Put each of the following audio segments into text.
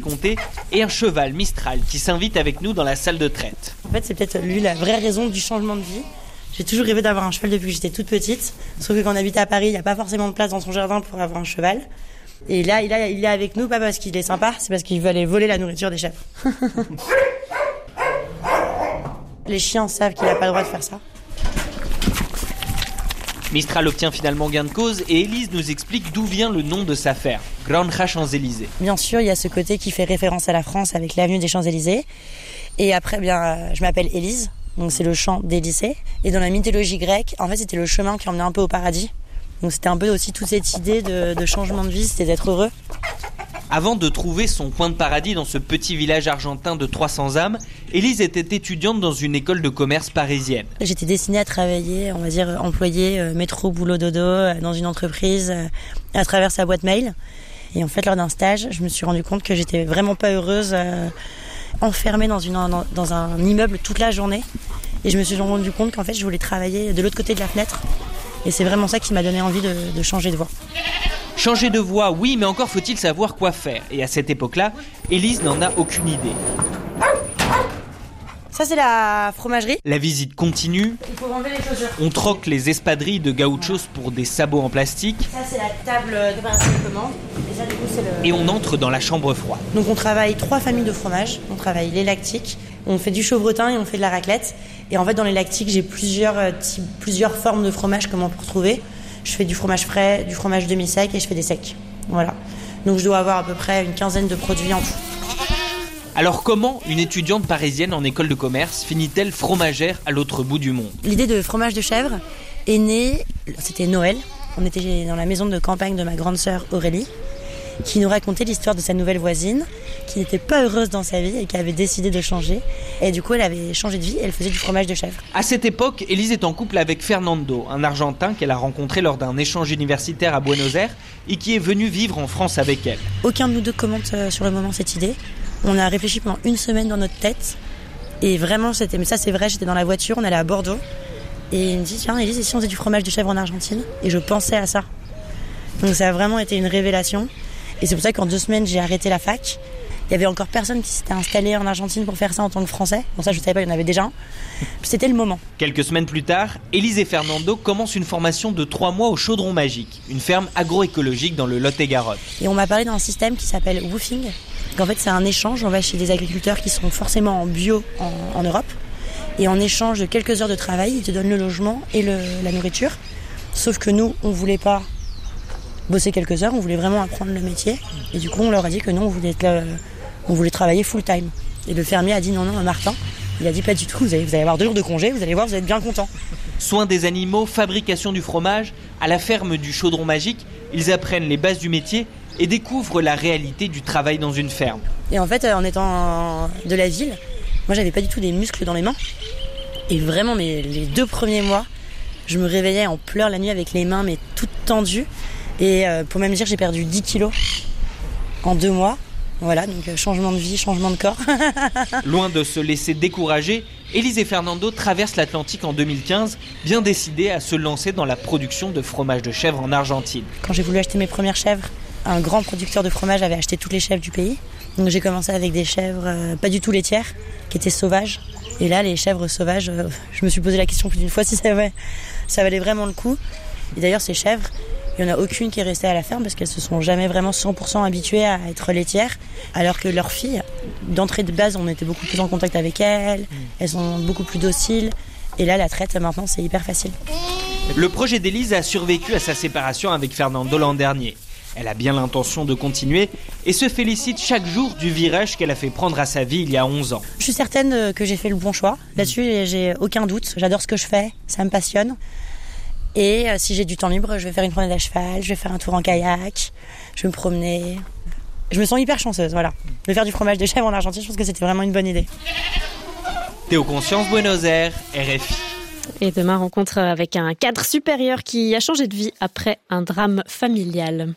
Franche-Comté et un cheval Mistral qui s'invite avec nous dans la salle de traite. En fait, c'est peut-être lui la vraie raison du changement de vie. J'ai toujours rêvé d'avoir un cheval depuis que j'étais toute petite. Sauf que quand on habite à Paris, il n'y a pas forcément de place dans son jardin pour avoir un cheval. Et là, il est avec nous, pas parce qu'il est sympa, c'est parce qu'il veut aller voler la nourriture des chèvres. Les chiens savent qu'il n'a pas le droit de faire ça. Mistral obtient finalement gain de cause et Élise nous explique d'où vient le nom de sa ferme, Granja Champs-Élysées. Bien sûr, il y a ce côté qui fait référence à la France avec l'avenue des Champs-Élysées. Et après, je m'appelle Élise. Donc c'est le champ d'Élysée. Et dans la mythologie grecque, en fait, c'était le chemin qui emmenait un peu au paradis. Donc c'était un peu aussi toute cette idée de changement de vie, c'était d'être heureux. Avant de trouver son coin de paradis dans ce petit village argentin de 300 âmes, Élise était étudiante dans une école de commerce parisienne. J'étais destinée à travailler, on va dire, employée, métro, boulot, dodo, dans une entreprise, à travers sa boîte mail. Et en fait, lors d'un stage, je me suis rendu compte que j'étais vraiment pas heureuse, enfermée dans un immeuble toute la journée. Et je me suis rendu compte qu'en fait, je voulais travailler de l'autre côté de la fenêtre. Et c'est vraiment ça qui m'a donné envie de changer de voie. Changer de voie, oui, mais encore faut-il savoir quoi faire. Et à cette époque-là, Élise n'en a aucune idée. Ça, c'est la fromagerie. La visite continue. Il faut enlever les chaussures. On troque les espadrilles de gauchos pour des sabots en plastique. Ça, c'est la table de préparation de commande. Et ça, du coup, c'est le... Et on entre dans la chambre froide. Donc, on travaille 3 familles de fromages. On travaille les lactiques, on fait du chevretin et on fait de la raclette. Et en fait, dans les lactiques, j'ai plusieurs formes de fromage, comment on peut retrouver. Je fais du fromage frais, du fromage demi-sec et je fais des secs. Voilà. Donc, je dois avoir à peu près une quinzaine de produits en tout. Alors comment une étudiante parisienne en école de commerce finit-elle fromagère à l'autre bout du monde ? L'idée de fromage de chèvre est née, c'était Noël. On était dans la maison de campagne de ma grande sœur Aurélie, qui nous racontait l'histoire de sa nouvelle voisine, qui n'était pas heureuse dans sa vie et qui avait décidé de changer. Et du coup, elle avait changé de vie et elle faisait du fromage de chèvre. À cette époque, Élise est en couple avec Fernando, un Argentin qu'elle a rencontré lors d'un échange universitaire à Buenos Aires et qui est venu vivre en France avec elle. Aucun de nous deux commente sur le moment cette idée. On a réfléchi pendant une semaine dans notre tête. Et vraiment, mais ça c'est vrai, j'étais dans la voiture, on allait à Bordeaux. Et il me dit, tiens Élise, et si on faisait du fromage de chèvre en Argentine ? Et je pensais à ça. Donc ça a vraiment été une révélation. Et c'est pour ça qu'en 2 semaines, j'ai arrêté la fac. Il y avait encore personne qui s'était installé en Argentine pour faire ça en tant que Français. Bon, ça, je ne savais pas, il y en avait déjà un. C'était le moment. Quelques semaines plus tard, Élise et Fernando commencent une formation de 3 mois au Chaudron Magique, une ferme agroécologique dans le Lot-et-Garonne. Et on m'a parlé d'un système qui s'appelle woofing. En fait, c'est un échange. On va chez des agriculteurs qui sont forcément en bio en Europe. Et en échange de quelques heures de travail, ils te donnent le logement et la nourriture. Sauf que nous, on ne voulait pas bosser quelques heures, on voulait vraiment apprendre le métier. Et du coup, on leur a dit que nous, on voulait travailler full time. Et le fermier a dit non, Martin. Il a dit pas du tout, vous allez avoir 2 jours de congé, vous allez voir, vous allez être bien content. Soins des animaux, fabrication du fromage, à la ferme du Chaudron Magique, ils apprennent les bases du métier et découvrent la réalité du travail dans une ferme. Et en fait, en étant de la ville, moi, j'avais pas du tout des muscles dans les mains. Et vraiment, les 2 premiers mois, je me réveillais en pleurs la nuit avec les mains mais toutes tendues. Et pour même dire, j'ai perdu 10 kilos en 2 mois. Voilà, donc changement de vie, changement de corps. Loin de se laisser décourager, Élise et Fernando traversent l'Atlantique en 2015, bien décidés à se lancer dans la production de fromage de chèvre en Argentine. Quand j'ai voulu acheter mes premières chèvres, un grand producteur de fromage avait acheté toutes les chèvres du pays. Donc j'ai commencé avec des chèvres pas du tout laitières, qui étaient sauvages. Et là, les chèvres sauvages, je me suis posé la question plus d'une fois si ça valait vraiment le coup. Et d'ailleurs, ces chèvres, il n'y en a aucune qui est restée à la ferme parce qu'elles se sont jamais vraiment 100% habituées à être laitières. Alors que leurs filles, d'entrée de base, on était beaucoup plus en contact avec elles. Elles sont beaucoup plus dociles. Et là, la traite, maintenant, c'est hyper facile. Le projet d'Élise a survécu à sa séparation avec Fernando l'an dernier. Elle a bien l'intention de continuer et se félicite chaque jour du virage qu'elle a fait prendre à sa vie il y a 11 ans. Je suis certaine que j'ai fait le bon choix. Là-dessus, j'ai aucun doute. J'adore ce que je fais, ça me passionne. Et si j'ai du temps libre, je vais faire une promenade à cheval, je vais faire un tour en kayak, je vais me promener. Je me sens hyper chanceuse, voilà. De faire du fromage de chèvre en Argentine, je pense que c'était vraiment une bonne idée. Théo Conscience, Buenos Aires, RFI. Et demain, rencontre avec un cadre supérieur qui a changé de vie après un drame familial.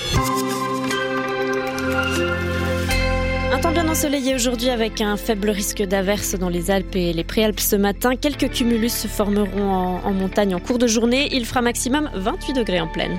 Un temps bien ensoleillé aujourd'hui avec un faible risque d'averse dans les Alpes et les Préalpes ce matin. Quelques cumulus se formeront en montagne en cours de journée. Il fera maximum 28 degrés en plaine.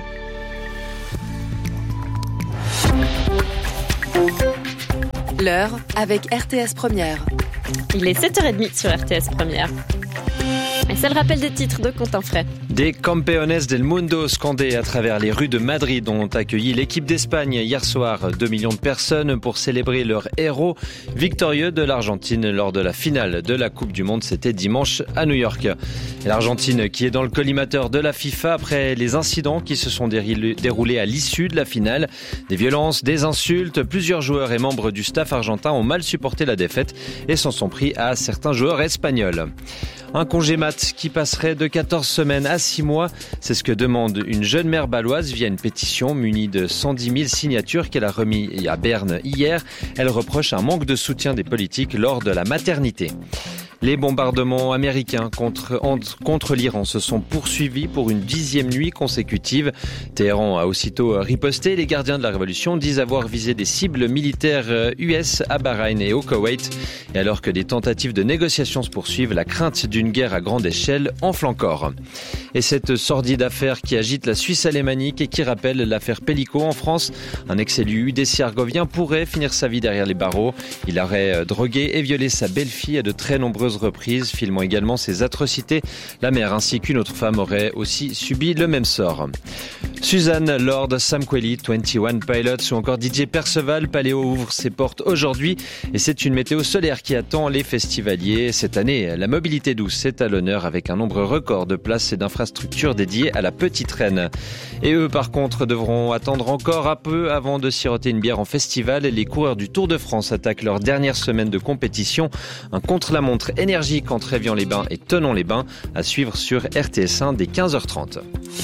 L'heure avec RTS Première. Il est 7h30 sur RTS Première. Et c'est le rappel des titres de Quentin Fray. Des campeones del mundo scandés à travers les rues de Madrid ont accueilli l'équipe d'Espagne hier soir. 2 millions de personnes pour célébrer leur héros victorieux de l'Argentine lors de la finale de la Coupe du Monde. C'était dimanche à New York. Et l'Argentine qui est dans le collimateur de la FIFA après les incidents qui se sont déroulés à l'issue de la finale. Des violences, des insultes. Plusieurs joueurs et membres du staff argentin ont mal supporté la défaite et s'en sont pris à certains joueurs espagnols. Un congé mat qui passerait de 14 semaines à 6 mois, c'est ce que demande une jeune mère bâloise via une pétition munie de 110 000 signatures qu'elle a remis à Berne hier. Elle reproche un manque de soutien des politiques lors de la maternité. Les bombardements américains contre l'Iran se sont poursuivis pour une 10e nuit consécutive. Téhéran a aussitôt riposté. Les gardiens de la révolution disent avoir visé des cibles militaires US à Bahreïn et au Koweït. Et alors que des tentatives de négociation se poursuivent, la crainte d'une guerre à grande échelle enfle encore. Et cette sordide affaire qui agite la Suisse alémanique et qui rappelle l'affaire Pellico en France. Un ex-élu UDC-argovien pourrait finir sa vie derrière les barreaux. Il aurait drogué et violé sa belle-fille à de très nombreuses reprises, filmant également ses atrocités. La mère ainsi qu'une autre femme auraient aussi subi le même sort. Suzanne, Lord, Sam Queli, 21 Pilots ou encore DJ Perceval, Paléo ouvre ses portes aujourd'hui et c'est une météo solaire qui attend les festivaliers. Cette année, la mobilité douce est à l'honneur avec un nombre record de places et d'infrastructures dédiées à la Petite Reine. Et eux, par contre, devront attendre encore un peu avant de siroter une bière en festival. Les coureurs du Tour de France attaquent leur dernière semaine de compétition. Un contre-la-montre énergique entre Évian-les-Bains et Thonon-les-Bains à suivre sur RTS1 dès 15h30.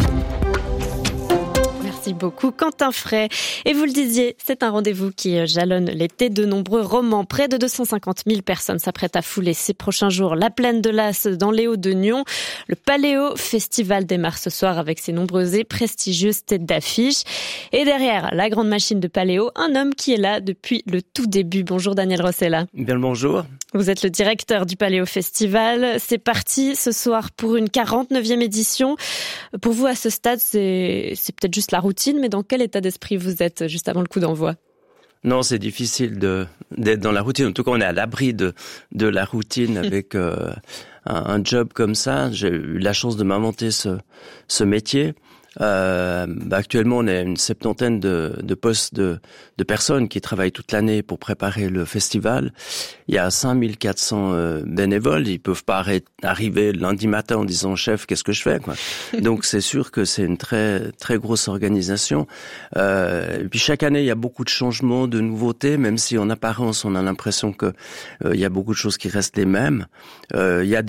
Merci beaucoup Quentin Fray. Et vous le disiez, c'est un rendez-vous qui jalonne l'été. De nombreux romans, près de 250 000 personnes s'apprêtent à fouler ces prochains jours la plaine de l'As dans les Hauts-de-Nyon. Le Paléo Festival démarre ce soir avec ses nombreuses et prestigieuses têtes d'affiche. Et derrière la grande machine de Paléo, un homme qui est là depuis le tout début. Bonjour Daniel Rossella. Bien le bonjour. Vous êtes le directeur du Paléo Festival. C'est parti ce soir pour une 49e édition. Pour vous, à ce stade, c'est peut-être juste la routine, mais dans quel état d'esprit vous êtes juste avant le coup d'envoi ? Non, c'est difficile d'être dans la routine. En tout cas, on est à l'abri de la routine avec un job comme ça. J'ai eu la chance de m'inventer ce métier. Actuellement, on a une 70aine de postes de personnes qui travaillent toute l'année pour préparer le festival. Il y a 5400 bénévoles. Ils peuvent pas arriver lundi matin en disant chef, qu'est-ce que je fais, quoi. Donc c'est sûr que c'est une très très grosse organisation. Et puis chaque année, il y a beaucoup de changements, de nouveautés, même si en apparence, on a l'impression que il y a beaucoup de choses qui restent les mêmes. Il y a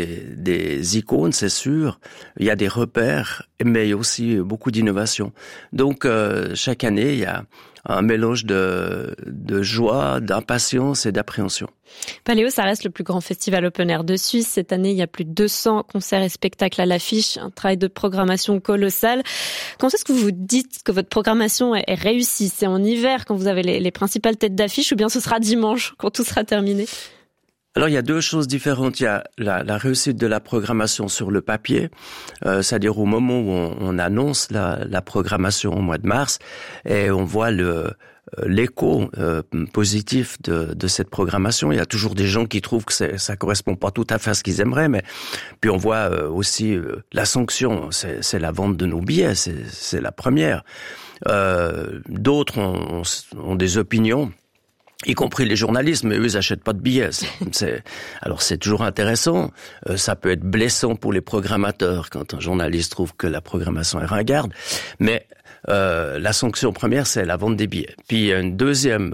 des icônes, c'est sûr. Il y a des repères, mais il y a aussi beaucoup d'innovation. Donc chaque année, il y a un mélange de joie, d'impatience et d'appréhension. Paléo, ça reste le plus grand festival open air de Suisse. Cette année, il y a plus de 200 concerts et spectacles à l'affiche, un travail de programmation colossal. Quand est-ce que vous vous dites que votre programmation est réussie ? C'est en hiver, quand vous avez les principales têtes d'affiche, ou bien ce sera dimanche, quand tout sera terminé ? Alors, il y a deux choses différentes. Il y a la réussite de la programmation sur le papier, c'est-à-dire au moment où on annonce la programmation au mois de mars, et on voit l'écho positif de cette programmation. Il y a toujours des gens qui trouvent que ça correspond pas tout à fait à ce qu'ils aimeraient, mais puis on voit aussi la sanction, c'est la vente de nos billets, c'est la première. D'autres ont des opinions, y compris les journalistes, mais eux, ils achètent pas de billets. Alors, c'est toujours intéressant. Ça peut être blessant pour les programmateurs quand un journaliste trouve que la programmation est ringarde. Mais la sanction première, c'est la vente des billets. Puis, il y a un deuxième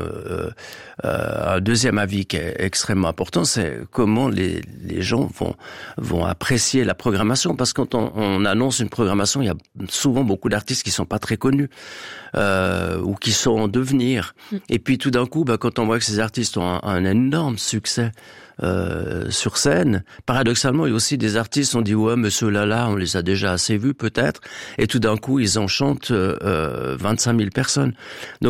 avis qui est extrêmement important, c'est comment les gens vont apprécier la programmation. Parce que quand on annonce une programmation, il y a souvent beaucoup d'artistes qui sont pas très connus, ou qui sont en devenir. Et puis, tout d'un coup, quand on voit que ces artistes ont un énorme succès sur scène, paradoxalement, il y a aussi des artistes, on dit ouais, mais ceux-là, on les a déjà assez vus peut-être, et tout d'un coup, ils enchantent 25 000 personnes. Donc,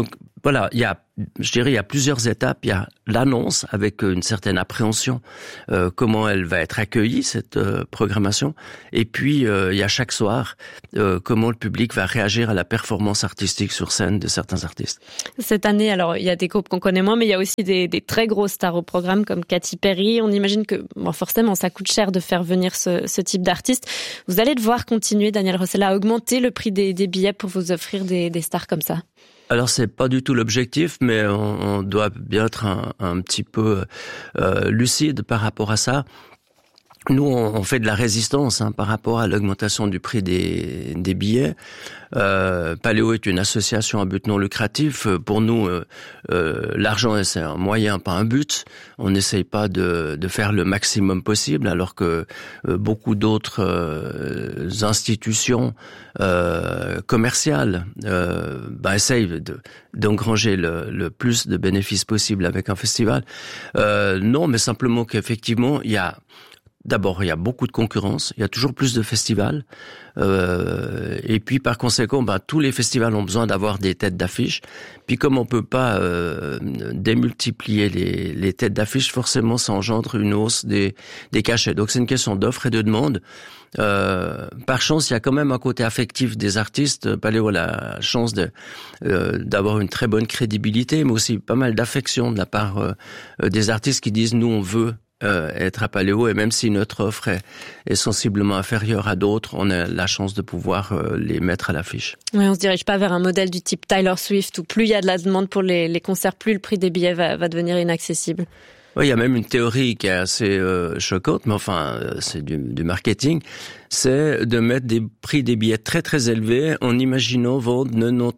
voilà, il y a plusieurs étapes. Il y a l'annonce avec une certaine appréhension, comment elle va être accueillie, cette programmation. Et puis, il y a chaque soir, comment le public va réagir à la performance artistique sur scène de certains artistes. Cette année, alors, il y a des groupes qu'on connaît moins, mais il y a aussi des très grosses stars au programme, comme Katy Perry. On imagine que, forcément, ça coûte cher de faire venir ce type d'artiste. Vous allez devoir continuer, Daniel Rossella, à augmenter le prix des billets pour vous offrir des stars comme ça. Alors c'est pas du tout l'objectif, mais on doit bien être un petit peu lucide par rapport à ça. Nous, on fait de la résistance par rapport à l'augmentation du prix des billets. Paléo est une association à but non lucratif. Pour nous, l'argent, c'est un moyen, pas un but. On n'essaye pas de faire le maximum possible, alors que beaucoup d'autres institutions commerciales essayent d'engranger le plus de bénéfices possible avec un festival. Non, mais simplement qu'effectivement, il y a beaucoup de concurrence, il y a toujours plus de festivals, et puis par conséquent, tous les festivals ont besoin d'avoir des têtes d'affiche. Puis comme on peut pas démultiplier les têtes d'affiche, forcément ça engendre une hausse des cachets. Donc c'est une question d'offre et de demande. Par chance, il y a quand même un côté affectif des artistes. Paléo a la chance d'avoir une très bonne crédibilité, mais aussi pas mal d'affection de la part des artistes qui disent nous on veut être à Paléo, et même si notre offre est sensiblement inférieure à d'autres, on a la chance de pouvoir les mettre à l'affiche. Oui, on se dirige pas vers un modèle du type Taylor Swift, où plus il y a de la demande pour les concerts, plus le prix des billets va devenir inaccessible. Oui, il y a même une théorie qui est assez choquante, mais c'est du marketing. C'est de mettre des prix des billets très très élevés en imaginant vendre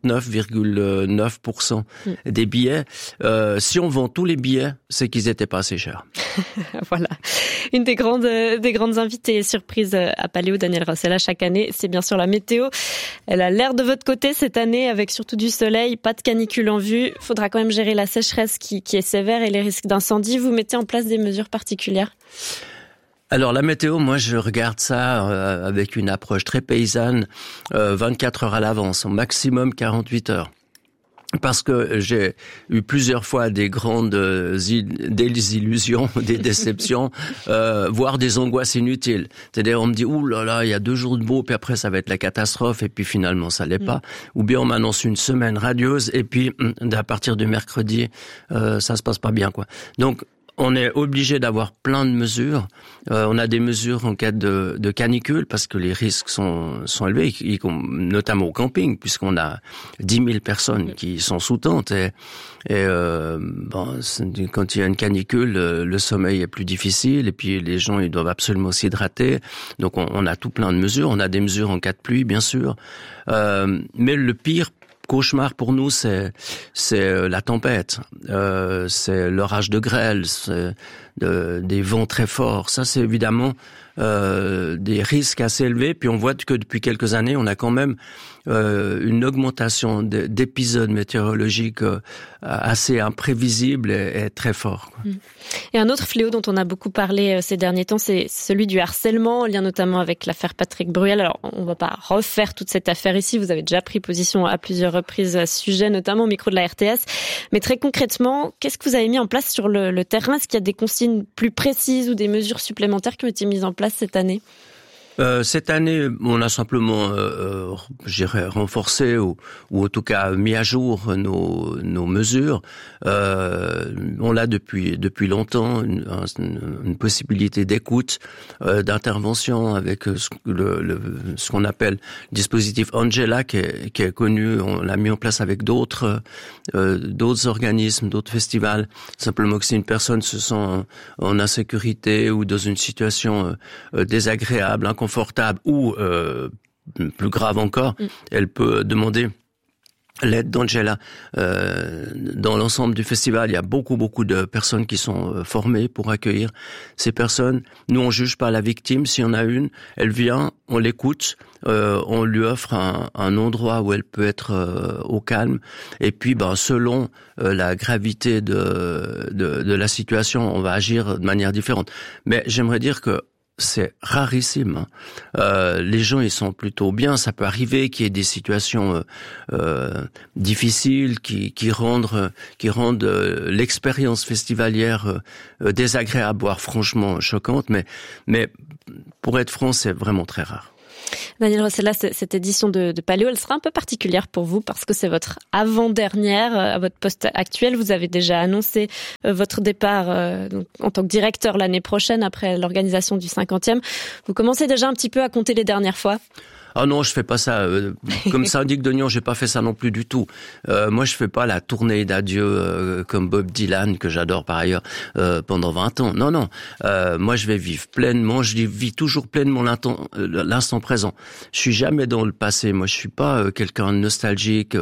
99,9% des billets. Si on vend tous les billets, c'est qu'ils étaient pas assez chers. Voilà. Une des grandes invitées surprises à Paléo, Daniel Rossella, chaque année, c'est bien sûr la météo. Elle a l'air de votre côté cette année, avec surtout du soleil, pas de canicule en vue. Faudra quand même gérer la sécheresse qui est sévère et les risques d'incendie. Vous mettez en place des mesures particulières? Alors la météo, moi je regarde ça avec une approche très paysanne, 24 heures à l'avance, au maximum 48 heures. Parce que j'ai eu plusieurs fois des grandes désillusions, des déceptions, voire des angoisses inutiles. C'est-à-dire on me dit ouh là là, il y a 2 jours de beau, puis après ça va être la catastrophe, et puis finalement ça l'est pas. Ou bien on m'annonce une semaine radieuse, et puis à partir du mercredi, ça se passe pas bien quoi. Donc on est obligé d'avoir plein de mesures. On a des mesures en cas de canicule parce que les risques sont élevés, notamment au camping, puisqu'on a 10 000 personnes qui sont sous tente. Et quand il y a une canicule, le sommeil est plus difficile et puis les gens ils doivent absolument s'hydrater. Donc on a tout plein de mesures. On a des mesures en cas de pluie, bien sûr. Mais le pire cauchemar pour nous, c'est la tempête, c'est l'orage de grêle, c'est des vents très forts. Ça, c'est évidemment des risques assez élevés. Puis on voit que depuis quelques années, on a quand même une augmentation d'épisodes météorologiques assez imprévisibles et très forts. Et un autre fléau dont on a beaucoup parlé ces derniers temps, c'est celui du harcèlement, en lien notamment avec l'affaire Patrick Bruel. Alors, on va pas refaire toute cette affaire ici. Vous avez déjà pris position à plusieurs reprises à ce sujet, notamment au micro de la RTS. Mais très concrètement, qu'est-ce que vous avez mis en place sur le terrain? Est-ce qu'il y a des consignes plus précises ou des mesures supplémentaires qui ont été mises en place cette année? Cette année, on a simplement, renforcé ou en tout cas mis à jour nos mesures. On a depuis longtemps une possibilité d'écoute, d'intervention avec ce qu'on appelle le dispositif Angela, qui est connu. On l'a mis en place avec d'autres organismes, d'autres festivals. Simplement que si une personne se sent en insécurité ou dans une situation désagréable, inconfortable ou plus grave encore, elle peut demander l'aide d'Angela. Dans l'ensemble du festival, il y a beaucoup de personnes qui sont formées pour accueillir ces personnes. Nous, on juge pas la victime. Si on a une, elle vient, on l'écoute, on lui offre un endroit où elle peut être au calme. Et puis, selon la gravité de la situation, on va agir de manière différente. Mais j'aimerais dire que c'est rarissime. Les gens, ils sont plutôt bien. Ça peut arriver qu'il y ait des situations difficiles qui rendent l'expérience festivalière désagréable, voire franchement choquante. Mais pour être franc, c'est vraiment très rare. Daniel Rossella, cette édition de Paléo, elle sera un peu particulière pour vous parce que c'est votre avant-dernière à votre poste actuel. Vous avez déjà annoncé votre départ en tant que directeur l'année prochaine après l'organisation du 50e. Vous commencez déjà un petit peu à compter les dernières fois? Ah non, je fais pas ça. Comme syndic de Nyon, j'ai pas fait ça non plus du tout. Moi, je fais pas la tournée d'adieu comme Bob Dylan, que j'adore par ailleurs, pendant 20 ans. Non. Moi, je vais vivre pleinement. Je vis toujours pleinement l'instant présent. Je suis jamais dans le passé. Moi, je suis pas quelqu'un de nostalgique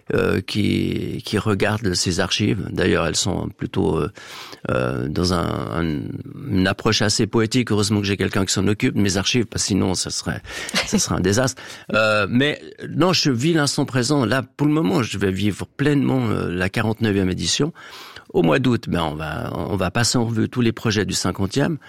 qui regarde ses archives. D'ailleurs, elles sont plutôt dans une approche assez poétique. Heureusement que j'ai quelqu'un qui s'en occupe de mes archives, parce que sinon, ça serait un désastre. Mais non, je vis l'instant présent. Là, pour le moment, je vais vivre pleinement la 49e édition. Au mois d'août, on va passer en revue tous les projets du 50e.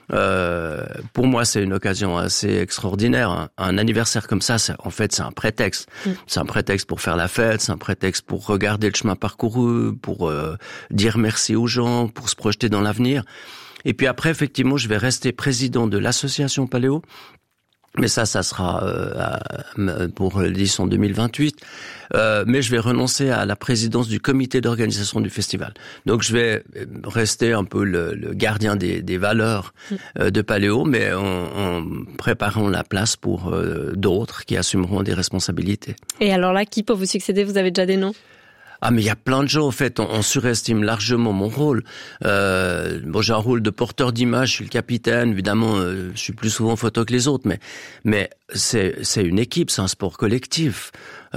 Pour moi, c'est une occasion assez extraordinaire. Un anniversaire comme ça, c'est un prétexte. C'est un prétexte pour faire la fête, c'est un prétexte pour regarder le chemin parcouru, pour dire merci aux gens, pour se projeter dans l'avenir. Et puis après, effectivement, je vais rester président de l'association Paléo. Mais ça sera pour l'édition 2028. Mais je vais renoncer à la présidence du comité d'organisation du festival. Donc je vais rester un peu le gardien des valeurs de Paléo, mais en préparant la place pour d'autres qui assumeront des responsabilités. Et alors là, qui peut vous succéder? Vous avez déjà des noms? Ah, mais il y a plein de gens, en fait, on surestime largement mon rôle. J'ai un rôle de porteur d'image, je suis le capitaine, évidemment, je suis plus souvent photo que les autres, mais c'est une équipe, c'est un sport collectif.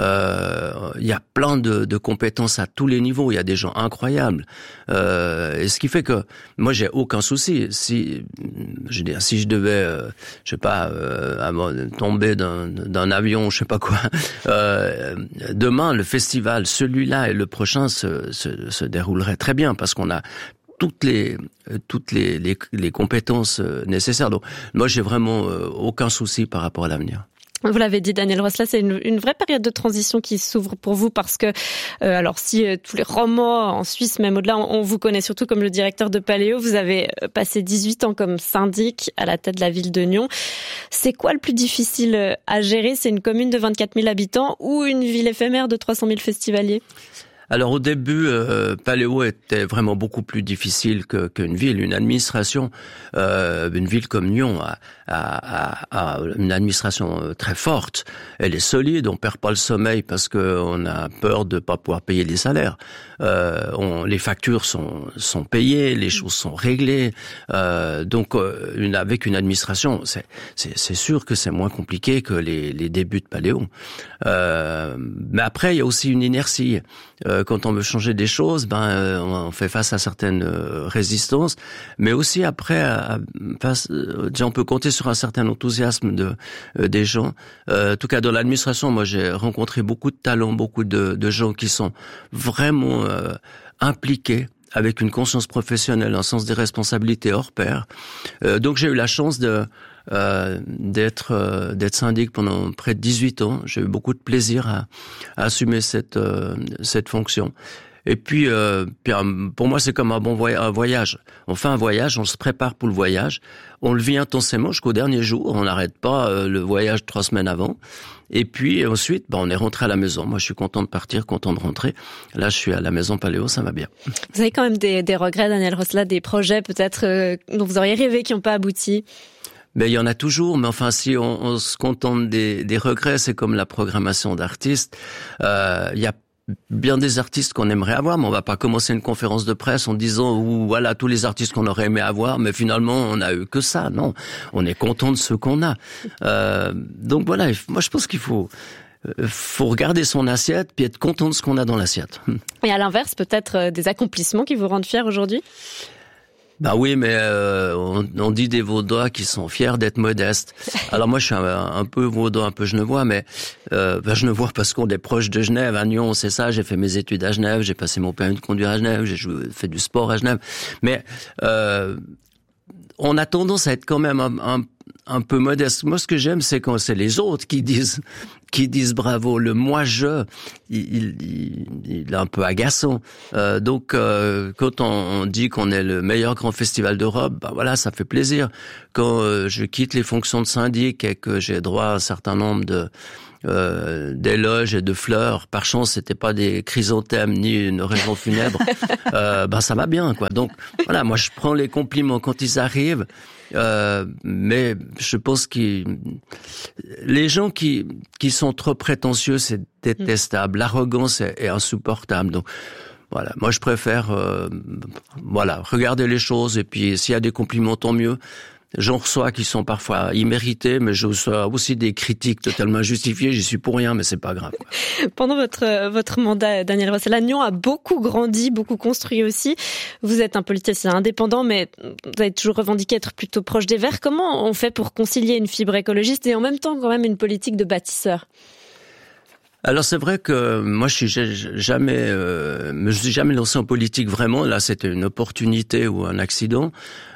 Il y a plein de compétences à tous les niveaux, il y a des gens incroyables. Et ce qui fait que moi j'ai aucun souci. Si je devais, tomber d'un avion, je sais pas quoi, demain le festival, celui-là et le prochain se déroulerait très bien parce qu'on a toutes les compétences nécessaires. Donc moi j'ai vraiment aucun souci par rapport à l'avenir. Vous l'avez dit, Daniel Rossella, c'est une vraie période de transition qui s'ouvre pour vous parce que, alors si tous les romans en Suisse, même au-delà, on vous connaît surtout comme le directeur de Paléo, vous avez passé 18 ans comme syndic à la tête de la ville de Nyon. C'est quoi le plus difficile à gérer? C'est une commune de 24 000 habitants ou une ville éphémère de 300 000 festivaliers? Alors au début, Paléo était vraiment beaucoup plus difficile qu'une ville. Une administration, une ville comme Nyon a une administration très forte. Elle est solide, on perd pas le sommeil parce que on a peur de pas pouvoir payer les salaires. Les factures sont payées, les choses sont réglées. Donc avec une administration, c'est sûr que c'est moins compliqué que les débuts de Paléo. Mais après, il y a aussi une inertie. Quand on veut changer des choses, on fait face à certaines résistances, mais aussi après, on peut compter sur un certain enthousiasme des gens. En tout cas, dans l'administration, moi, j'ai rencontré beaucoup de talents, beaucoup de gens qui sont vraiment impliqués, avec une conscience professionnelle, un sens des responsabilités hors pair. Donc, j'ai eu la chance d'être syndic pendant près de 18 ans. J'ai eu beaucoup de plaisir à assumer cette fonction. Et puis, pour moi, c'est comme un voyage. On fait un voyage, on se prépare pour le voyage, on le vit intensément jusqu'au dernier jour. On n'arrête pas le voyage 3 semaines avant. Et puis ensuite, on est rentré à la maison. Moi, je suis content de partir, content de rentrer. Là, je suis à la maison Paléo, ça va bien. Vous avez quand même des regrets, Daniel Rossella, des projets peut-être dont vous auriez rêvé qui n'ont pas abouti? Mais il y en a toujours, mais enfin, si on se contente des regrets, c'est comme la programmation d'artistes. Il y a bien des artistes qu'on aimerait avoir, mais on va pas commencer une conférence de presse en disant voilà tous les artistes qu'on aurait aimé avoir, mais finalement on n'a eu que ça. Non, on est content de ce qu'on a. Donc voilà, moi je pense qu'il faut regarder son assiette puis être content de ce qu'on a dans l'assiette. Et à l'inverse, peut-être des accomplissements qui vous rendent fiers aujourd'hui? Oui, mais on dit des Vaudois qui sont fiers d'être modestes. Alors moi, je suis un peu Vaudois, un peu Genevois, mais Genevois parce qu'on est proche de Genève. À Nyon, c'est ça. J'ai fait mes études à Genève, j'ai passé mon permis de conduire à Genève, j'ai fait du sport à Genève. Mais on a tendance à être quand même un peu modeste. Moi, ce que j'aime, c'est quand c'est les autres qui disent bravo. Le moi-je, il est un peu agaçant. Donc, quand on dit qu'on est le meilleur grand festival d'Europe, ben voilà, ça fait plaisir. Quand je quitte les fonctions de syndic et que j'ai droit à un certain nombre d'éloges et de fleurs, par chance, c'était pas des chrysanthèmes ni une raison funèbre, ben ça va bien, quoi. Donc, voilà, moi, je prends les compliments quand ils arrivent. Mais je pense que les gens qui sont trop prétentieux, c'est détestable. L'arrogance est insupportable. Donc voilà, moi je préfère regarder les choses et puis s'il y a des compliments, tant mieux. J'en reçois qui sont parfois immérités, mais je reçois aussi des critiques totalement injustifiées. J'y suis pour rien, mais c'est pas grave, quoi. Pendant votre mandat, Daniel Rossella, Nyon a beaucoup grandi, beaucoup construit aussi. Vous êtes un politicien indépendant, mais vous avez toujours revendiqué être plutôt proche des Verts. Comment on fait pour concilier une fibre écologiste et en même temps quand même une politique de bâtisseur ? Alors c'est vrai que moi je me suis jamais lancé en politique vraiment. Là c'était une opportunité ou un accident.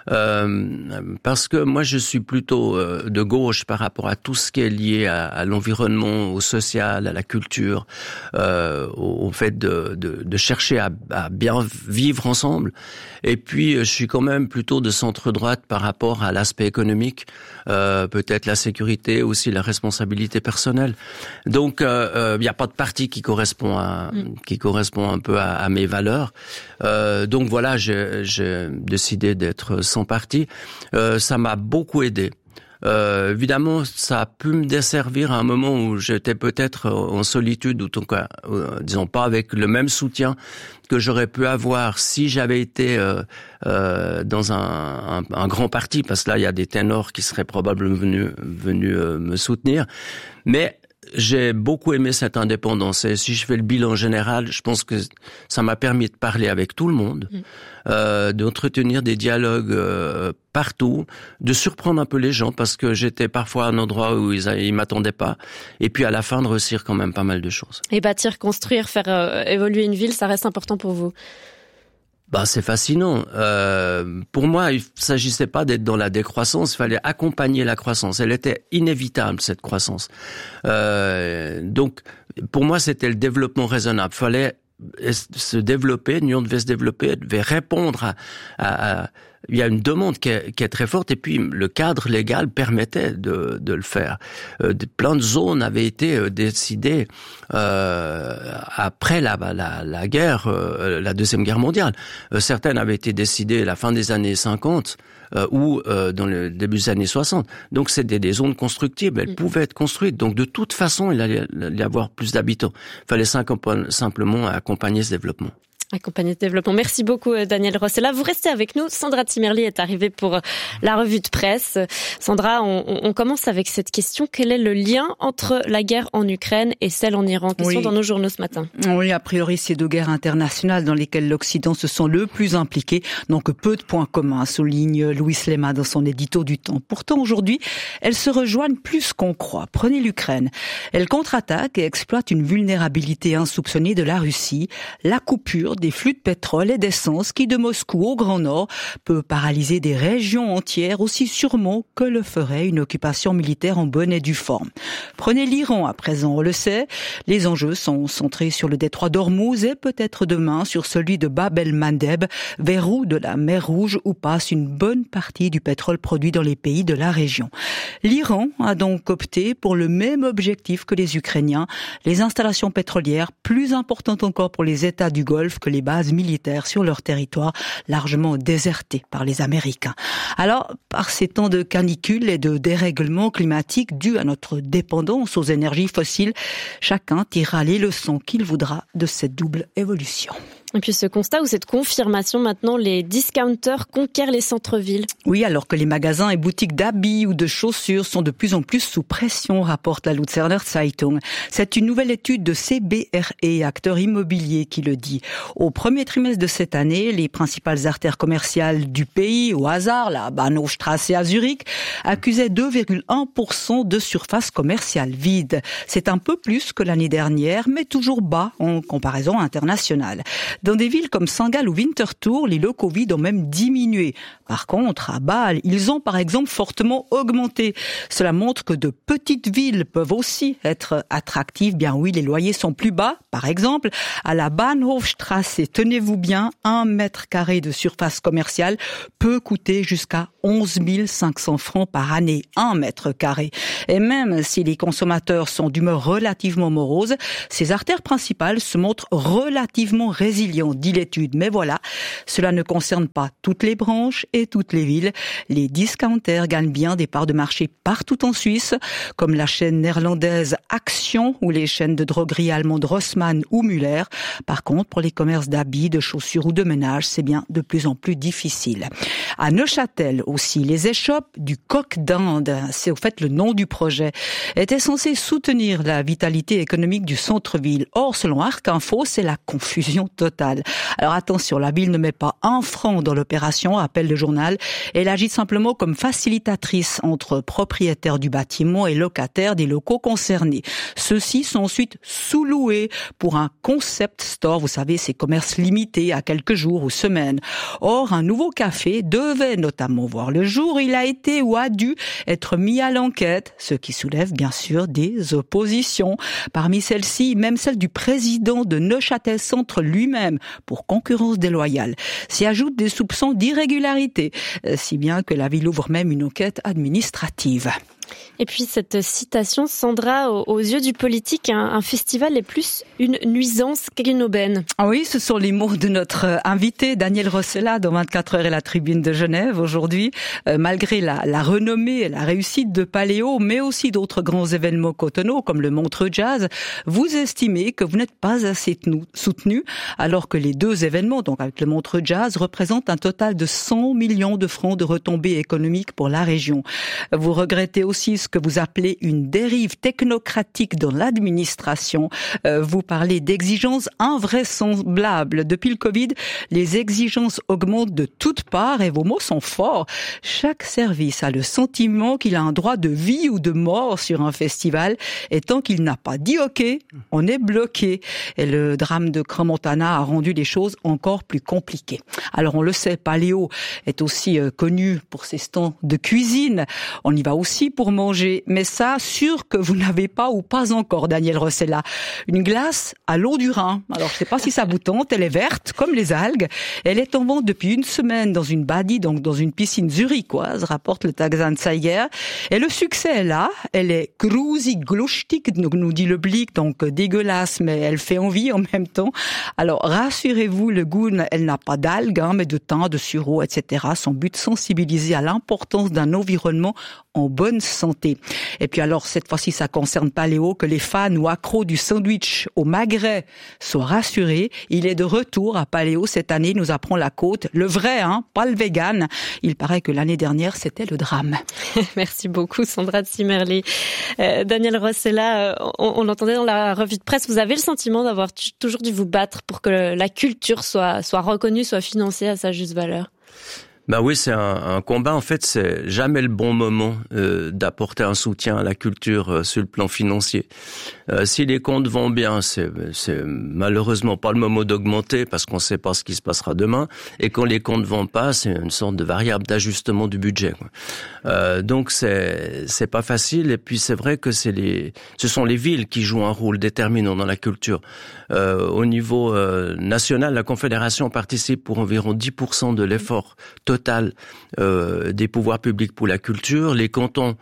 Parce que moi je suis plutôt de gauche par rapport à tout ce qui est lié à l'environnement, au social, à la culture, au fait de chercher à bien vivre ensemble. Et puis je suis quand même plutôt de centre-droite par rapport à l'aspect économique, peut-être la sécurité, aussi la responsabilité personnelle. Donc il n'y a pas de parti qui correspond un peu à mes valeurs. Donc voilà, j'ai décidé d'être sans parti. Ça m'a beaucoup aidé. Évidemment, ça a pu me desservir à un moment où j'étais peut-être en solitude, ou en tout cas, disons pas avec le même soutien que j'aurais pu avoir si j'avais été dans un grand parti, parce que là, il y a des ténors qui seraient probablement venus me soutenir. Mais j'ai beaucoup aimé cette indépendance et si je fais le bilan général, je pense que ça m'a permis de parler avec tout le monde, d'entretenir des dialogues partout, de surprendre un peu les gens parce que j'étais parfois à un endroit où ils m'attendaient pas et puis à la fin de réussir quand même pas mal de choses. Et bâtir, construire, faire évoluer une ville, ça reste important pour vous ? Bah, c'est fascinant. Pour moi, il s'agissait pas d'être dans la décroissance, il fallait accompagner la croissance. Elle était inévitable, cette croissance. Donc, pour moi, c'était le développement raisonnable. Il fallait se développer, Nyon devait se développer, devait répondre à il y a une demande qui est très forte et puis le cadre légal permettait de le faire. Plein de zones avaient été décidées après la guerre, la Deuxième Guerre mondiale. Certaines avaient été décidées à la fin des années 50 ou dans le début des années 60. Donc c'était des zones constructibles, elles pouvaient être construites. Donc de toute façon, il allait y avoir plus d'habitants. Il fallait simplement accompagner ce développement. Accompagné de développement. Merci beaucoup Daniel Rossella. Vous restez avec nous. Sandra Timerli est arrivée pour la revue de presse. Sandra, on commence avec cette question. Quel est le lien entre la guerre en Ukraine et celle en Iran ? Question dans nos journaux ce matin. Oui, a priori, c'est deux guerres internationales dans lesquelles l'Occident se sent le plus impliqué. Donc peu de points communs, souligne Louis Lema dans son édito du Temps. Pourtant, aujourd'hui, elles se rejoignent plus qu'on croit. Prenez l'Ukraine. Elle contre-attaque et exploite une vulnérabilité insoupçonnée de la Russie. La coupure des flux de pétrole et d'essence qui, de Moscou au Grand Nord, peut paralyser des régions entières aussi sûrement que le ferait une occupation militaire en bonne et due forme. Prenez l'Iran à présent, on le sait. Les enjeux sont centrés sur le détroit d'Ormuz et peut-être demain sur celui de Bab el-Mandeb, verrou de la mer Rouge où passe une bonne partie du pétrole produit dans les pays de la région. L'Iran a donc opté pour le même objectif que les Ukrainiens, les installations pétrolières plus importantes encore pour les États du Golfe que les bases militaires sur leur territoire, largement désertés par les Américains. Alors, par ces temps de canicule et de dérèglement climatique dus à notre dépendance aux énergies fossiles, chacun tirera les leçons qu'il voudra de cette double évolution. Et puis ce constat ou cette confirmation, maintenant, les discounters conquièrent les centres-villes. Oui, alors que les magasins et boutiques d'habits ou de chaussures sont de plus en plus sous pression, rapporte la Luzerner Zeitung. C'est une nouvelle étude de CBRE, acteur immobilier, qui le dit. Au premier trimestre de cette année, les principales artères commerciales du pays, au hasard, la Bahnhofstrasse à Zurich, accusaient 2,1% de surface commerciale vide. C'est un peu plus que l'année dernière, mais toujours bas en comparaison internationale. Dans des villes comme Saint-Gall ou Winterthur, les locaux vides ont même diminué. Par contre, à Bâle, ils ont par exemple fortement augmenté. Cela montre que de petites villes peuvent aussi être attractives. Bien oui, les loyers sont plus bas. Par exemple, à la Bahnhofstrasse, tenez-vous bien, 1 mètre carré de surface commerciale peut coûter jusqu'à 11 500 francs par année, 1 mètre carré. Et même si les consommateurs sont d'humeur relativement morose, ces artères principales se montrent relativement résilientes, dit l'étude. Mais voilà, cela ne concerne pas toutes les branches et toutes les villes. Les discounters gagnent bien des parts de marché partout en Suisse, comme la chaîne néerlandaise Action ou les chaînes de droguerie allemandes Rossmann ou Müller. Par contre, pour les commerces d'habits, de chaussures ou de ménage, c'est bien de plus en plus difficile. À Neuchâtel aussi, les échoppes du Coq d'Inde, c'est au fait le nom du projet, étaient censés soutenir la vitalité économique du centre-ville. Or, selon Arc Info, c'est la confusion totale. Alors attention, la ville ne met pas 1 franc dans l'opération, rappelle le journal. Elle agit simplement comme facilitatrice entre propriétaires du bâtiment et locataires des locaux concernés. Ceux-ci sont ensuite sous-loués pour un concept store, vous savez, ces commerces limités à quelques jours ou semaines. Or, un nouveau café devait notamment voir le jour. Il a été ou a dû être mis à l'enquête, ce qui soulève bien sûr des oppositions. Parmi celles-ci, même celle du président de Neuchâtel Centre lui-même, pour concurrence déloyale. S'y ajoutent des soupçons d'irrégularité, si bien que la ville ouvre même une enquête administrative. Et puis cette citation, Sandra, aux yeux du politique, un festival est plus une nuisance qu'une aubaine. Ah oui, ce sont les mots de notre invité, Daniel Rossella, dans 24 heures et la Tribune de Genève aujourd'hui. Malgré la renommée et la réussite de Paléo, mais aussi d'autres grands événements cotonaux comme le Montreux Jazz, vous estimez que vous n'êtes pas assez soutenu, alors que les 2 événements, donc avec le Montreux Jazz, représentent un total de 100 millions de francs de retombées économiques pour la région. Vous regrettez aussi ce que vous appelez une dérive technocratique dans l'administration. Vous parlez d'exigences invraisemblables. Depuis le Covid, les exigences augmentent de toutes parts et vos mots sont forts. Chaque service a le sentiment qu'il a un droit de vie ou de mort sur un festival et tant qu'il n'a pas dit OK, on est bloqué. Et le drame de Crans-Montana a rendu les choses encore plus compliquées. Alors on le sait, Paléo est aussi connu pour ses stands de cuisine. On y va aussi pour manger, mais ça, sûr que vous n'avez pas ou pas encore, Daniel Rossella. Une glace à l'eau du Rhin. Alors, je ne sais pas si ça vous tente, elle est verte, comme les algues. Elle est en vente depuis 1 semaine dans une badie, donc dans une piscine zurichoise, rapporte le Tagesanzeiger. Et le succès est là. Elle est grusig, glustig, nous dit le Blick, donc dégueulasse, mais elle fait envie en même temps. Alors, rassurez-vous, le goût, elle n'a pas d'algues, mais de thym, de sureau, etc. Son but, sensibiliser à l'importance d'un environnement en bonne santé. Et puis alors, cette fois-ci, ça concerne Paléo, que les fans ou accros du sandwich au magret soient rassurés. Il est de retour à Paléo cette année, nous apprend la Côte. Le vrai, pas le vegan. Il paraît que l'année dernière, c'était le drame. Merci beaucoup, Sandra de Simmerli. Daniel Rossella, on l'entendait dans la revue de presse, vous avez le sentiment d'avoir toujours dû vous battre pour que la culture soit reconnue, soit financée à sa juste valeur? Bah oui, c'est un combat. En fait, c'est jamais le bon moment d'apporter un soutien à la culture sur le plan financier. Si les comptes vont bien, c'est malheureusement pas le moment d'augmenter parce qu'on sait pas ce qui se passera demain. Et quand les comptes vont pas, c'est une sorte de variable d'ajustement du budget, quoi. Donc c'est pas facile. Et puis c'est vrai que ce sont les villes qui jouent un rôle déterminant dans la culture. Au niveau national, la Confédération participe pour environ 10% de l'effort total des pouvoirs publics pour la culture, les cantons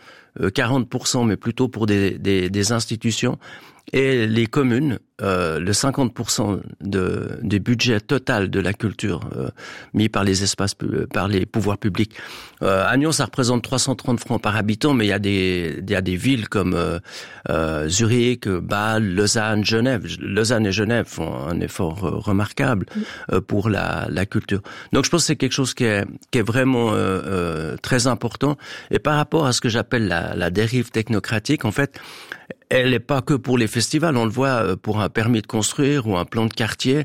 40%, mais plutôt pour des institutions, et les communes le 50% du budget total de la culture mis par les par les pouvoirs publics. À Nyon, ça représente 330 francs par habitant, mais il y a des villes comme Zurich, Bâle, Lausanne, Genève. Lausanne et Genève font un effort remarquable pour la culture. Donc je pense que c'est quelque chose qui est vraiment très important. Et par rapport à ce que j'appelle la dérive technocratique, en fait, elle n'est pas que pour les festivals. On le voit pour un permis de construire ou un plan de quartier.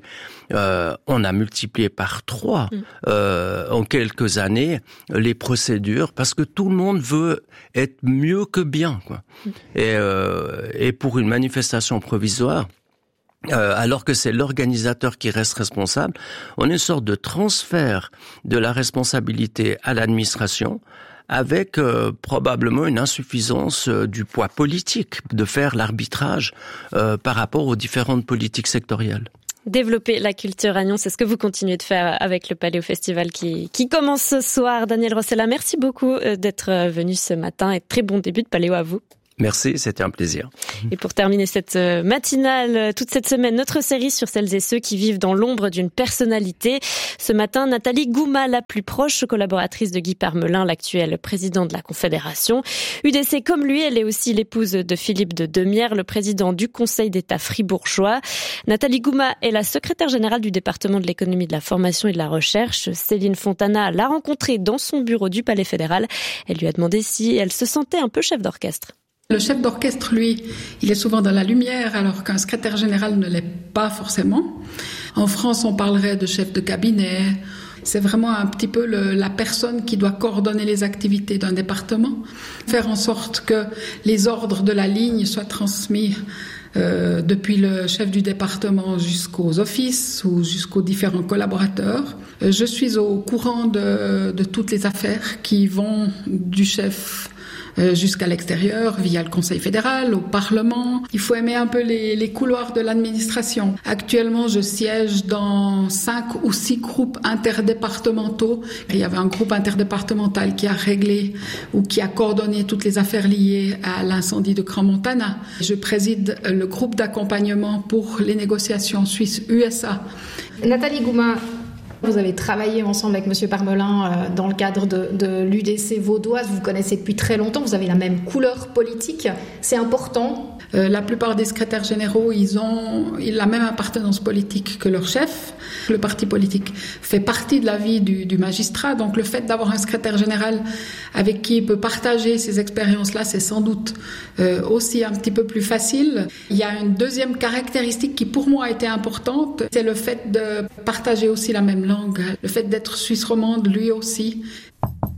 On a multiplié par 3 en quelques années les procédures parce que tout le monde veut être mieux que bien, quoi. Et pour une manifestation provisoire, alors que c'est l'organisateur qui reste responsable, on a une sorte de transfert de la responsabilité à l'administration, avec probablement une insuffisance du poids politique de faire l'arbitrage par rapport aux différentes politiques sectorielles. Développer la culture à Nyon, c'est ce que vous continuez de faire avec le Paléo Festival qui commence ce soir. Daniel Rossella, merci beaucoup d'être venu ce matin et très bon début de Paléo à vous. Merci, c'était un plaisir. Et pour terminer cette matinale, toute cette semaine, notre série sur celles et ceux qui vivent dans l'ombre d'une personnalité. Ce matin, Nathalie Gouma, la plus proche collaboratrice de Guy Parmelin, l'actuel président de la Confédération. UDC comme lui, elle est aussi l'épouse de Philippe de Demière, le président du Conseil d'État fribourgeois. Nathalie Gouma est la secrétaire générale du département de l'économie, de la formation et de la recherche. Céline Fontana l'a rencontrée dans son bureau du Palais fédéral. Elle lui a demandé si elle se sentait un peu chef d'orchestre. Le chef d'orchestre, lui, il est souvent dans la lumière, alors qu'un secrétaire général ne l'est pas forcément. En France, on parlerait de chef de cabinet. C'est vraiment un petit peu la personne qui doit coordonner les activités d'un département, faire en sorte que les ordres de la ligne soient transmis depuis le chef du département jusqu'aux offices ou jusqu'aux différents collaborateurs. Je suis au courant de toutes les affaires qui vont du chef jusqu'à l'extérieur, via le Conseil fédéral, au Parlement. Il faut aimer un peu les couloirs de l'administration. Actuellement, je siège dans 5 ou 6 groupes interdépartementaux. Il y avait un groupe interdépartemental qui a réglé ou qui a coordonné toutes les affaires liées à l'incendie de Crans-Montana. Je préside le groupe d'accompagnement pour les négociations Suisse-USA. Nathalie Gouma, vous avez travaillé ensemble avec M. Parmelin dans le cadre de l'UDC vaudoise. Vous vous connaissez depuis très longtemps. Vous avez la même couleur politique. C'est important. La plupart des secrétaires généraux, ils ont la même appartenance politique que leur chef. Le parti politique fait partie de la vie du magistrat. Donc le fait d'avoir un secrétaire général avec qui il peut partager ces expériences-là, c'est sans doute aussi un petit peu plus facile. Il y a une deuxième caractéristique qui pour moi a été importante, c'est le fait de partager aussi la même langue. Le fait d'être suisse romande, lui aussi. Oui ?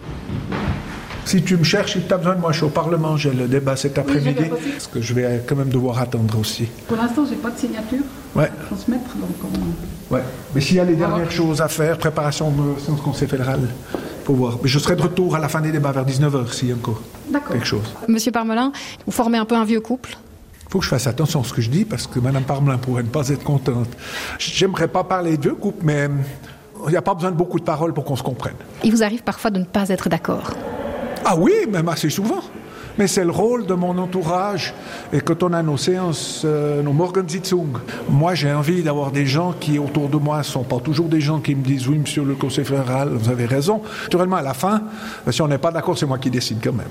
Si tu me cherches, si tu as besoin de moi, je suis au Parlement, j'ai le débat cet après-midi. Parce que je vais quand même devoir attendre aussi. Pour l'instant, j'ai pas de signature à transmettre. Donc Ouais, mais s'il y a les dernières choses à faire, préparation de séance Conseil fédéral, il faut voir. Mais je serai de retour à la fin des débats vers 19h s'il y a encore quelque chose. Monsieur Parmelin, vous formez un peu un vieux couple. Il faut que je fasse attention à ce que je dis parce que Mme Parmelin pourrait ne pas être contente. J'aimerais pas parler de vieux couple, mais il n'y a pas besoin de beaucoup de paroles pour qu'on se comprenne. Il vous arrive parfois de ne pas être d'accord. Ah oui, même assez souvent. Mais c'est le rôle de mon entourage. Et quand on a nos séances, nos Morgensitzung, moi j'ai envie d'avoir des gens qui autour de moi ne sont pas toujours des gens qui me disent « Oui, monsieur le Conseil fédéral, vous avez raison ». Naturellement, à la fin, si on n'est pas d'accord, c'est moi qui décide quand même.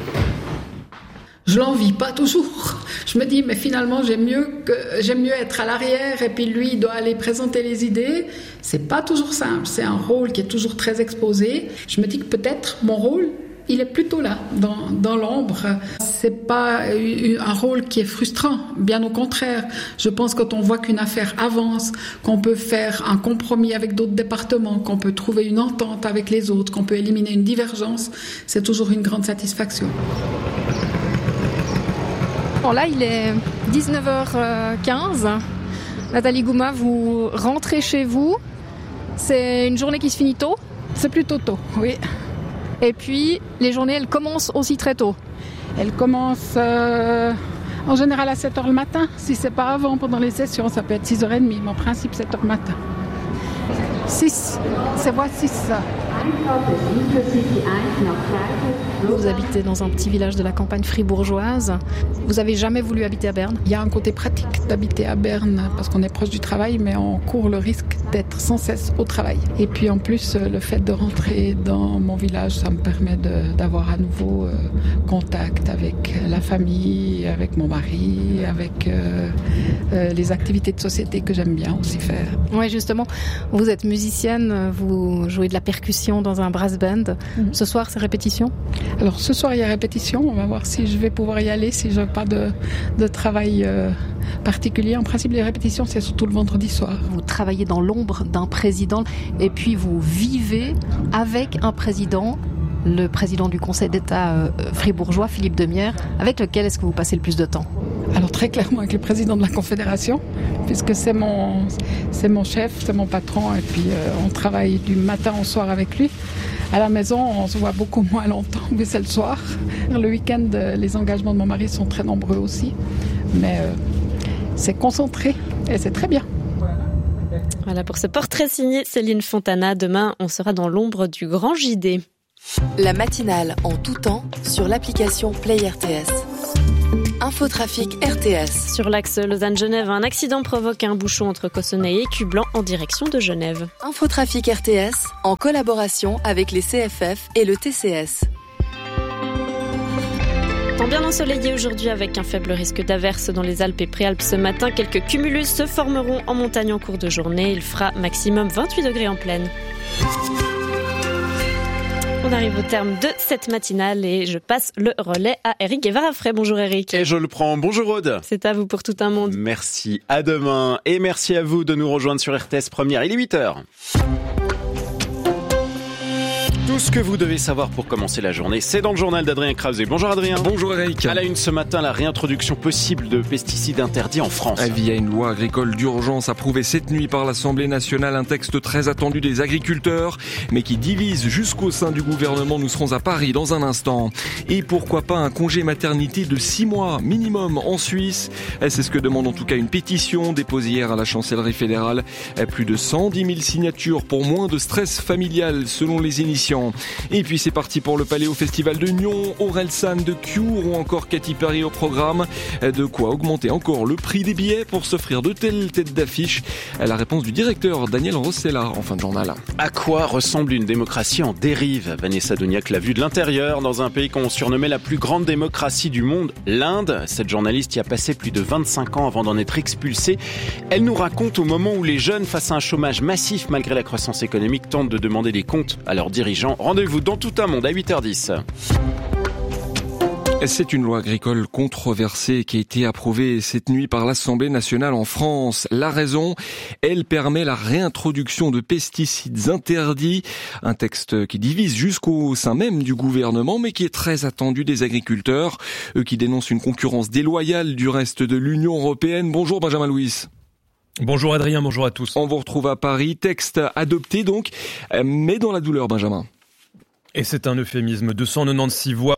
Je l'envie pas toujours. Je me dis, mais finalement, j'aime mieux être à l'arrière et puis lui, il doit aller présenter les idées. C'est pas toujours simple. C'est un rôle qui est toujours très exposé. Je me dis que peut-être mon rôle, il est plutôt là, dans l'ombre. C'est pas un rôle qui est frustrant, bien au contraire. Je pense que quand on voit qu'une affaire avance, qu'on peut faire un compromis avec d'autres départements, qu'on peut trouver une entente avec les autres, qu'on peut éliminer une divergence, c'est toujours une grande satisfaction. Bon, là, il est 19h15. Nathalie Gouma, vous rentrez chez vous. C'est une journée qui se finit tôt ? C'est plutôt tôt, oui. Et puis, les journées, elles commencent aussi très tôt. Elles commencent en général à 7h le matin. Si c'est pas avant, pendant les sessions, ça peut être 6h30, mais en principe 7h le matin. 6, c'est moi 6. Vous habitez dans un petit village de la campagne fribourgeoise. Vous avez jamais voulu habiter à Berne ? Il y a un côté pratique d'habiter à Berne parce qu'on est proche du travail, mais on court le risque d'être sans cesse au travail. Et puis en plus, le fait de rentrer dans mon village, ça me permet d'avoir à nouveau contact avec la famille, avec mon mari, avec les activités de société que j'aime bien aussi faire. Oui, justement, vous êtes musicienne, vous jouez de la percussion dans un brass band. Ce soir, c'est répétition ? Alors ce soir, il y a répétition. On va voir si je vais pouvoir y aller, si je n'ai pas de travail particulier. En principe, les répétitions, c'est surtout le vendredi soir. Vous travaillez dans l'ombre d'un président et puis vous vivez avec un président, le président du Conseil d'État fribourgeois, Philippe Demière. Avec lequel est-ce que vous passez le plus de temps ? Alors très clairement avec le président de la Confédération, puisque c'est mon chef, c'est mon patron, et puis on travaille du matin au soir avec lui. À la maison, on se voit beaucoup moins longtemps, mais c'est le soir. Le week-end, les engagements de mon mari sont très nombreux aussi, mais c'est concentré et c'est très bien. Voilà pour ce portrait signé Céline Fontana. Demain, on sera dans l'ombre du grand JD. La matinale en tout temps sur l'application Play RTS. Infotrafic RTS. Sur l'axe Lausanne-Genève, un accident provoque un bouchon entre Cossonay et Cublan en direction de Genève. Infotrafic RTS en collaboration avec les CFF et le TCS. Temps bien ensoleillé aujourd'hui avec un faible risque d'averse dans les Alpes et Préalpes ce matin. Quelques cumulus se formeront en montagne en cours de journée. Il fera maximum 28 degrés en plaine. On arrive au terme de cette matinale et je passe le relais à Eric Guevara-Frey. Bonjour Eric. Et je le prends. Bonjour Aude. C'est à vous pour tout un monde. Merci, à demain. Et merci à vous de nous rejoindre sur RTS Première. Il est 8h. Tout ce que vous devez savoir pour commencer la journée, c'est dans le journal d'Adrien Krause. Bonjour Adrien. Bonjour Eric. À la une ce matin, la réintroduction possible de pesticides interdits en France. Via une loi agricole d'urgence approuvée cette nuit par l'Assemblée nationale, un texte très attendu des agriculteurs, mais qui divise jusqu'au sein du gouvernement. Nous serons à Paris dans un instant. Et pourquoi pas un congé maternité de 6 mois minimum en Suisse. C'est ce que demande en tout cas une pétition déposée hier à la chancellerie fédérale. Plus de 110 000 signatures pour moins de stress familial selon les initiants. Et puis c'est parti pour le Paléo Festival de Nyon, Orelsan de Cure ou encore Katy Perry au programme. De quoi augmenter encore le prix des billets pour s'offrir de telles têtes d'affiche. La réponse du directeur Daniel Rossella en fin de journal. À quoi ressemble une démocratie en dérive ? Vanessa Doniac l'a vu de l'intérieur dans un pays qu'on surnommait la plus grande démocratie du monde, l'Inde. Cette journaliste y a passé plus de 25 ans avant d'en être expulsée. Elle nous raconte au moment où les jeunes, face à un chômage massif malgré la croissance économique, tentent de demander des comptes à leurs dirigeants. Rendez-vous dans tout un monde à 8h10. C'est une loi agricole controversée qui a été approuvée cette nuit par l'Assemblée nationale en France. La raison, elle permet la réintroduction de pesticides interdits. Un texte qui divise jusqu'au sein même du gouvernement, mais qui est très attendu des agriculteurs. Eux qui dénoncent une concurrence déloyale du reste de l'Union européenne. Bonjour Benjamin Louis. Bonjour Adrien, bonjour à tous. On vous retrouve à Paris. Texte adopté donc, mais dans la douleur Benjamin. Et c'est un euphémisme. 296 voix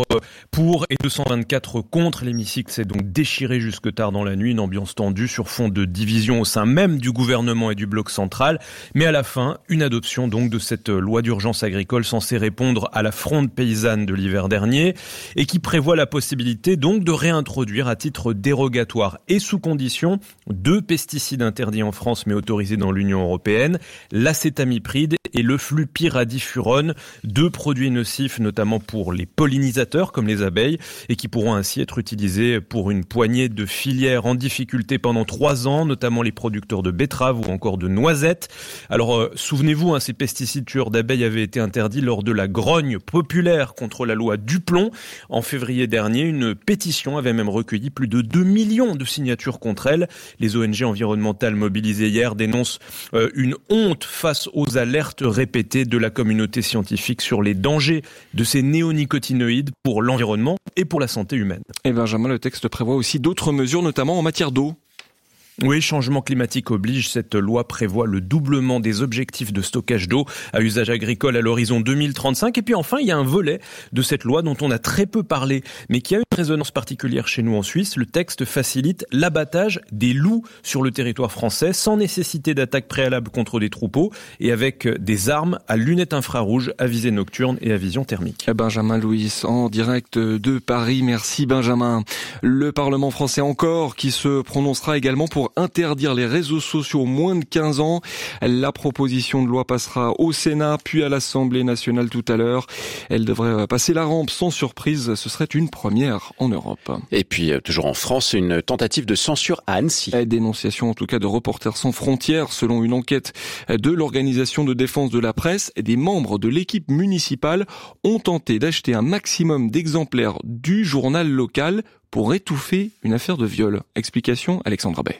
pour et 224 contre. L'hémicycle s'est donc déchiré jusque tard dans la nuit. Une ambiance tendue sur fond de division au sein même du gouvernement et du bloc central. Mais à la fin, une adoption donc de cette loi d'urgence agricole censée répondre à la fronde paysanne de l'hiver dernier et qui prévoit la possibilité donc de réintroduire à titre dérogatoire et sous condition 2 pesticides interdits en France mais autorisés dans l'Union européenne, l'acétamipride et le flupyradifurone, 2 produits nocifs notamment pour les pollinisateurs comme les abeilles et qui pourront ainsi être utilisés pour une poignée de filières en difficulté pendant 3 ans, notamment les producteurs de betteraves ou encore de noisettes. Alors souvenez-vous, ces pesticides tueurs d'abeilles avaient été interdits lors de la grogne populaire contre la loi Duplon. En février dernier, une pétition avait même recueilli plus de 2 millions de signatures contre elle. Les ONG environnementales mobilisées hier dénoncent une honte face aux alertes répétées de la communauté scientifique sur les dangers de ces néonicotinoïdes pour l'environnement et pour la santé humaine. Et Benjamin, le texte prévoit aussi d'autres mesures, notamment en matière d'eau. Oui, changement climatique oblige, cette loi prévoit le doublement des objectifs de stockage d'eau à usage agricole à l'horizon 2035. Et puis enfin, il y a un volet de cette loi dont on a très peu parlé, mais qui a une résonance particulière chez nous en Suisse. Le texte facilite l'abattage des loups sur le territoire français sans nécessité d'attaque préalable contre des troupeaux et avec des armes à lunettes infrarouges, à visée nocturne et à vision thermique. Benjamin Louis, en direct de Paris. Merci Benjamin. Le Parlement français encore qui se prononcera également pour interdire les réseaux sociaux moins de 15 ans. La proposition de loi passera au Sénat puis à l'Assemblée nationale tout à l'heure. Elle devrait passer la rampe sans surprise. Ce serait une première en Europe. Et puis, toujours en France, une tentative de censure à Annecy. Dénonciation en tout cas de Reporters sans frontières. Selon une enquête de l'Organisation de défense de la presse, des membres de l'équipe municipale ont tenté d'acheter un maximum d'exemplaires du journal local pour étouffer une affaire de viol. Explication, Alexandra Bay.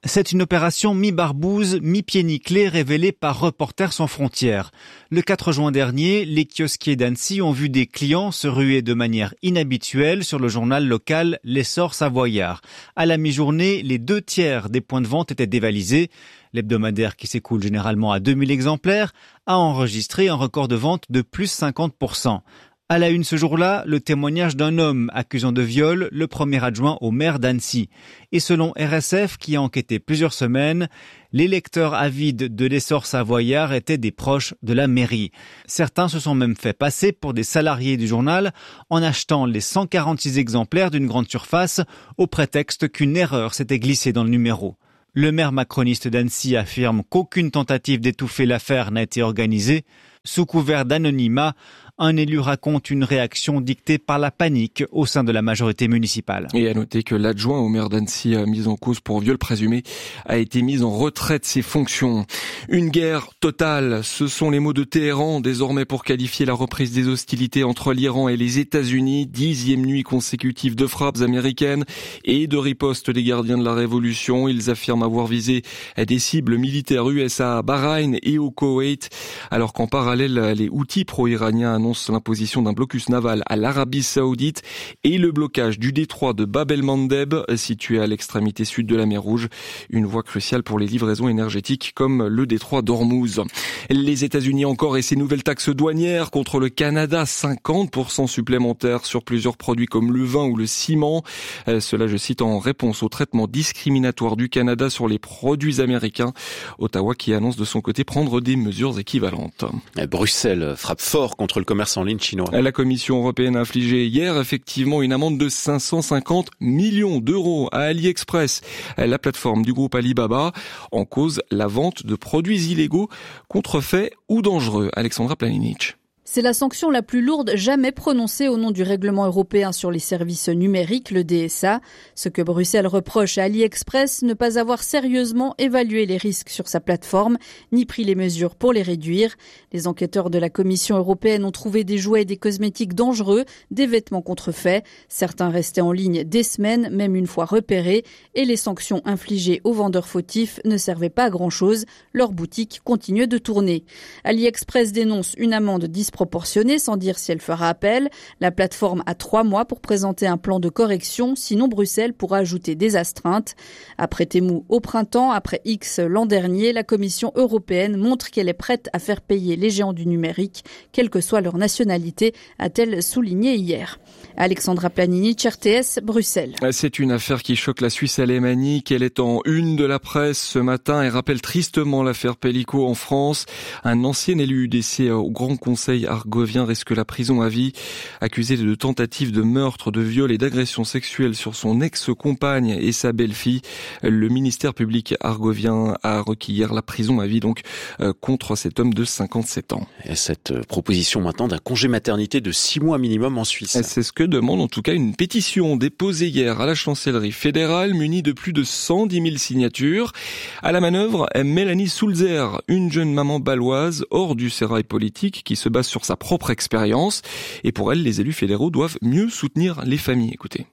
C'est une opération mi-barbouze, mi-pieds nickelés révélée par Reporters sans frontières. Le 4 juin dernier, les kiosquiers d'Annecy ont vu des clients se ruer de manière inhabituelle sur le journal local L'Essor Savoyard. À la mi-journée, les 2/3 des points de vente étaient dévalisés. L'hebdomadaire, qui s'écoule généralement à 2000 exemplaires, a enregistré un record de vente de plus 50%. À la une ce jour-là, le témoignage d'un homme accusant de viol le premier adjoint au maire d'Annecy. Et selon RSF, qui a enquêté plusieurs semaines, les lecteurs avides de l'Essor Savoyard étaient des proches de la mairie. Certains se sont même fait passer pour des salariés du journal en achetant les 146 exemplaires d'une grande surface au prétexte qu'une erreur s'était glissée dans le numéro. Le maire macroniste d'Annecy affirme qu'aucune tentative d'étouffer l'affaire n'a été organisée. Sous couvert d'anonymat, un élu raconte une réaction dictée par la panique au sein de la majorité municipale. Et à noter que l'adjoint au maire d'Annecy, mis en cause pour viol présumé, a été mis en retrait de ses fonctions. Une guerre totale, ce sont les mots de Téhéran désormais pour qualifier la reprise des hostilités entre l'Iran et les États-Unis. 10e nuit consécutive de frappes américaines et de ripostes des gardiens de la révolution. Ils affirment avoir visé des cibles militaires USA à Bahreïn et au Koweït, alors qu'en parallèle, les Houthis pro-iraniens annoncent l'imposition d'un blocus naval à l'Arabie Saoudite et le blocage du détroit de Bab el-Mandeb, situé à l'extrémité sud de la mer Rouge, une voie cruciale pour les livraisons énergétiques comme le détroit d'Ormuz. Les États-Unis encore et ces nouvelles taxes douanières contre le Canada, 50% supplémentaires sur plusieurs produits comme le vin ou le ciment. Cela, je cite, en réponse au traitement discriminatoire du Canada sur les produits américains. Ottawa qui annonce de son côté prendre des mesures équivalentes. Bruxelles frappe fort contre le commerce en ligne chinois. La Commission européenne a infligé hier effectivement une amende de 550 millions d'euros à AliExpress, la plateforme du groupe Alibaba, en cause la vente de produits illégaux, contrefaits ou dangereux. Alexandra Planinic. C'est la sanction la plus lourde jamais prononcée au nom du règlement européen sur les services numériques, le DSA. Ce que Bruxelles reproche à AliExpress, ne pas avoir sérieusement évalué les risques sur sa plateforme, ni pris les mesures pour les réduire. Les enquêteurs de la Commission européenne ont trouvé des jouets et des cosmétiques dangereux, des vêtements contrefaits. Certains restaient en ligne des semaines, même une fois repérés, et les sanctions infligées aux vendeurs fautifs ne servaient pas à grand-chose. Leur boutique continuait de tourner. AliExpress dénonce une amende disproportionnée, sans dire si elle fera appel. La plateforme a 3 mois pour présenter un plan de correction, sinon Bruxelles pourra ajouter des astreintes. Après Temu au printemps, après X l'an dernier, la Commission européenne montre qu'elle est prête à faire payer les géants du numérique, quelle que soit leur nationalité, a-t-elle souligné hier. Alexandra Planinic, RTS, Bruxelles. C'est une affaire qui choque la Suisse alémanique. Elle est en une de la presse ce matin et rappelle tristement l'affaire Pellico en France. Un ancien élu UDC au Grand Conseil argovien risque la prison à vie, accusé de tentative de meurtre, de viol et d'agression sexuelle sur son ex-compagne et sa belle-fille. Le ministère public argovien a requis hier la prison à vie donc contre cet homme de 57 ans. Et cette proposition maintenant d'un congé maternité de 6 mois minimum en Suisse. C'est ce que demande en tout cas une pétition déposée hier à la chancellerie fédérale munie de plus de 110 000 signatures. À la manœuvre, Mélanie Sulzer, une jeune maman bâloise hors du sérail politique qui se base sur sa propre expérience. Et pour elle, les élus fédéraux doivent mieux soutenir les familles. Écoutez.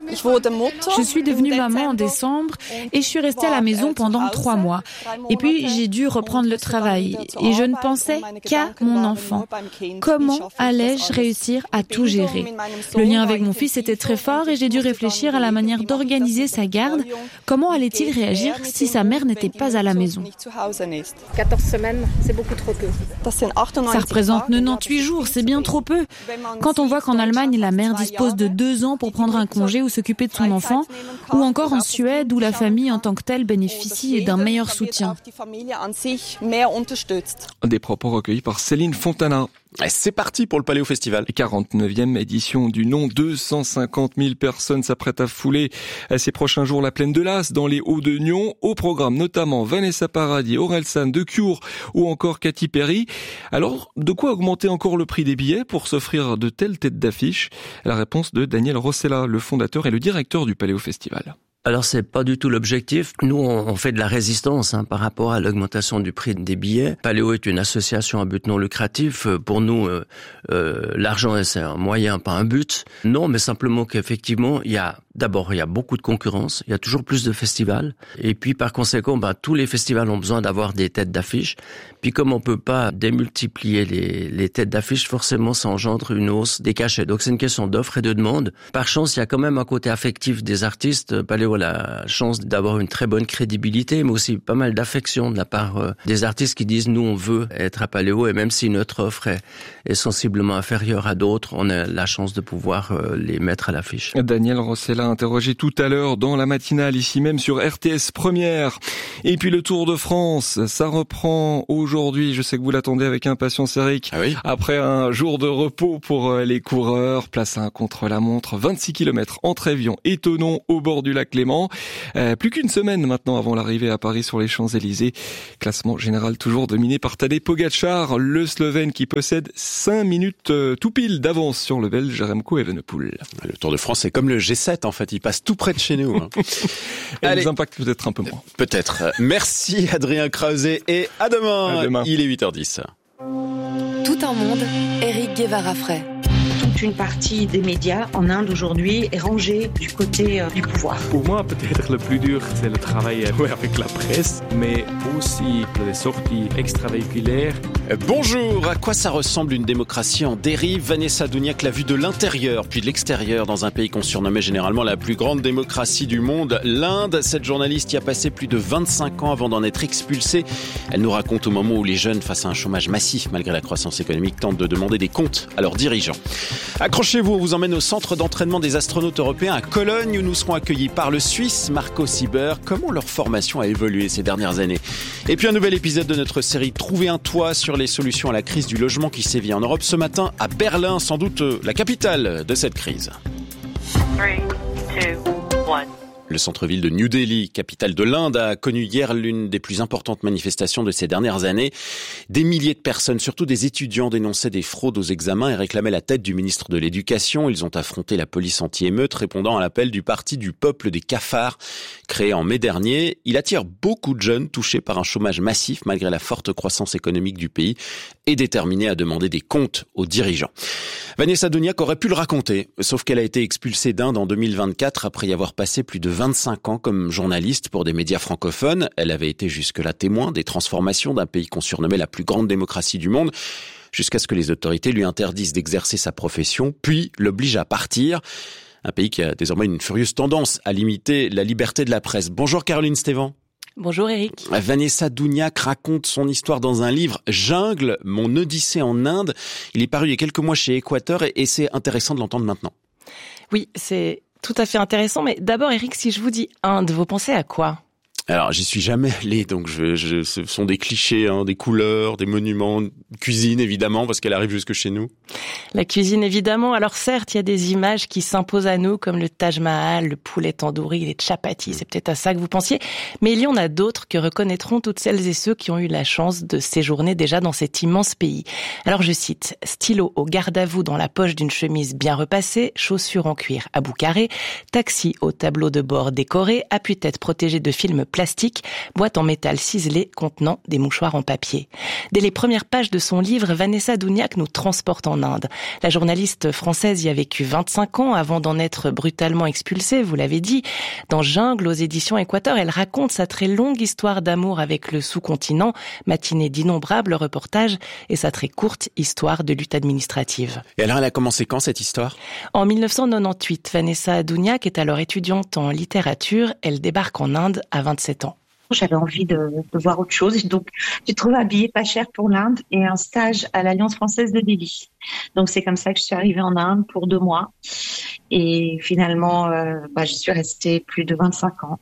Je suis devenue maman en décembre et je suis restée à la maison pendant 3 mois. Et puis j'ai dû reprendre le travail et je ne pensais qu'à mon enfant. Comment allais-je réussir à tout gérer ? Le lien avec mon fils était très fort et j'ai dû réfléchir à la manière d'organiser sa garde. Comment allait-il réagir si sa mère n'était pas à la maison ? 14 semaines, c'est beaucoup trop peu. Ça représente 98 jours, c'est bien trop peu. Quand on voit qu'en Allemagne, la mère dispose de 2 ans pour prendre un congé ou s'occuper de son enfant, ou encore en Suède où la famille en tant que telle bénéficie d'un meilleur soutien. Des propos recueillis par Céline Fontana. C'est parti pour le Paléo Festival. 49e édition du nom. 250 000 personnes s'apprêtent à fouler ces prochains jours la plaine de l'As dans les Hauts de Nyon. Au programme notamment Vanessa Paradis, Orelsan, De Cure ou encore Katy Perry. Alors, de quoi augmenter encore le prix des billets pour s'offrir de telles têtes d'affiche ? La réponse de Daniel Rossella, le fondateur et le directeur du Paléo Festival. Alors c'est pas du tout l'objectif. Nous on fait de la résistance par rapport à l'augmentation du prix des billets. Paléo est une association à but non lucratif. Pour nous, l'argent c'est un moyen, pas un but. Non, mais simplement qu'effectivement il y a beaucoup de concurrence. Il y a toujours plus de festivals. Et puis par conséquent, tous les festivals ont besoin d'avoir des têtes d'affiche. Puis comme on peut pas démultiplier les têtes d'affiche, forcément ça engendre une hausse des cachets. Donc c'est une question d'offre et de demande. Par chance, il y a quand même un côté affectif des artistes. Paléo a la chance d'avoir une très bonne crédibilité, mais aussi pas mal d'affection de la part des artistes qui disent nous on veut être à Paléo, et même si notre offre est sensiblement inférieure à d'autres, on a la chance de pouvoir les mettre à l'affiche. Daniel Rossella interrogé tout à l'heure dans la matinale, ici même sur RTS Première. Et puis le Tour de France, ça reprend aujourd'hui. Je sais que vous l'attendez avec impatience, Eric. Ah oui. Après un jour de repos pour les coureurs, place à un contre-la-montre, 26 km entre Évian et Thonon au bord du lac Léman. Plus qu'une semaine maintenant avant l'arrivée à Paris sur les Champs-Élysées. Classement général toujours dominé par Tadej Pogačar, le Slovène qui possède 5 minutes tout pile d'avance sur le Belge Remco Evenepoel. Le Tour de France, c'est comme le G7 en fait, il passe tout près de chez nous. Et les impacts peut-être un peu moins. Peut-être. Merci Adrien Krause et à demain. À demain. Il est 8h10. Tout un monde, Éric Guevara-Frey. Toute une partie des médias en Inde aujourd'hui est rangée du côté du pouvoir. Pour moi, peut-être le plus dur, c'est le travail avec la presse, mais aussi les sorties extravéhiculaires. Bonjour, à quoi ça ressemble une démocratie en dérive? Vanessa Douniac l'a vu de l'intérieur puis de l'extérieur dans un pays qu'on surnommait généralement la plus grande démocratie du monde, l'Inde. Cette journaliste y a passé plus de 25 ans avant d'en être expulsée. Elle nous raconte au moment où les jeunes, face à un chômage massif malgré la croissance économique, tentent de demander des comptes à leurs dirigeants. Accrochez-vous, on vous emmène au centre d'entraînement des astronautes européens à Cologne où nous serons accueillis par le Suisse Marco Sieber. Comment leur formation a évolué ces dernières années? Et puis un nouvel épisode de notre série Trouver un toit sur les solutions à la crise du logement qui sévit en Europe ce matin à Berlin, sans doute la capitale de cette crise. 3, 2, 1. Le centre-ville de New Delhi, capitale de l'Inde, a connu hier l'une des plus importantes manifestations de ces dernières années. Des milliers de personnes, surtout des étudiants, dénonçaient des fraudes aux examens et réclamaient la tête du ministre de l'Éducation. Ils ont affronté la police anti-émeute, répondant à l'appel du Parti du peuple des cafards, créé en mai dernier. Il attire beaucoup de jeunes touchés par un chômage massif malgré la forte croissance économique du pays et déterminés à demander des comptes aux dirigeants. Vanessa Douniac aurait pu le raconter, sauf qu'elle a été expulsée d'Inde en 2024 après y avoir passé plus de 25 ans comme journaliste pour des médias francophones. Elle avait été jusque-là témoin des transformations d'un pays qu'on surnommait la plus grande démocratie du monde, jusqu'à ce que les autorités lui interdisent d'exercer sa profession, puis l'obligent à partir. Un pays qui a désormais une furieuse tendance à limiter la liberté de la presse. Bonjour Caroline Stévan. Bonjour Eric. Vanessa Douniac raconte son histoire dans un livre, Jungle, mon Odyssée en Inde. Il est paru il y a quelques mois chez Équateur et c'est intéressant de l'entendre maintenant. Oui, c'est tout à fait intéressant. Mais d'abord Eric, si je vous dis Inde, vous pensez à quoi ? Alors, j'y suis jamais allé, donc ce sont des clichés, des couleurs, des monuments, cuisine évidemment, parce qu'elle arrive jusque chez nous. La cuisine évidemment. Alors certes, il y a des images qui s'imposent à nous, comme le Taj Mahal, le poulet tandoori, les chapatis, c'est peut-être à ça que vous pensiez. Mais il y en a d'autres que reconnaîtront toutes celles et ceux qui ont eu la chance de séjourner déjà dans cet immense pays. Alors je cite, stylo au garde à vous dans la poche d'une chemise bien repassée, chaussures en cuir à bout carré, taxi au tableau de bord décoré, appuie-tête protégé de films plastique, boîte en métal ciselée contenant des mouchoirs en papier. Dès les premières pages de son livre, Vanessa Douniac nous transporte en Inde. La journaliste française y a vécu 25 ans avant d'en être brutalement expulsée, vous l'avez dit. Dans Jungle, aux éditions Équateur, elle raconte sa très longue histoire d'amour avec le sous-continent, matinée d'innombrables reportages et sa très courte histoire de lutte administrative. Et alors, elle a commencé quand cette histoire ? En 1998, Vanessa Douniac est alors étudiante en littérature. Elle débarque en Inde à 27 ans. J'avais envie de voir autre chose. Donc, j'ai trouvé un billet pas cher pour l'Inde et un stage à l'Alliance française de Delhi. Donc, c'est comme ça que je suis arrivée en Inde pour 2 mois. Et finalement, je suis restée plus de 25 ans.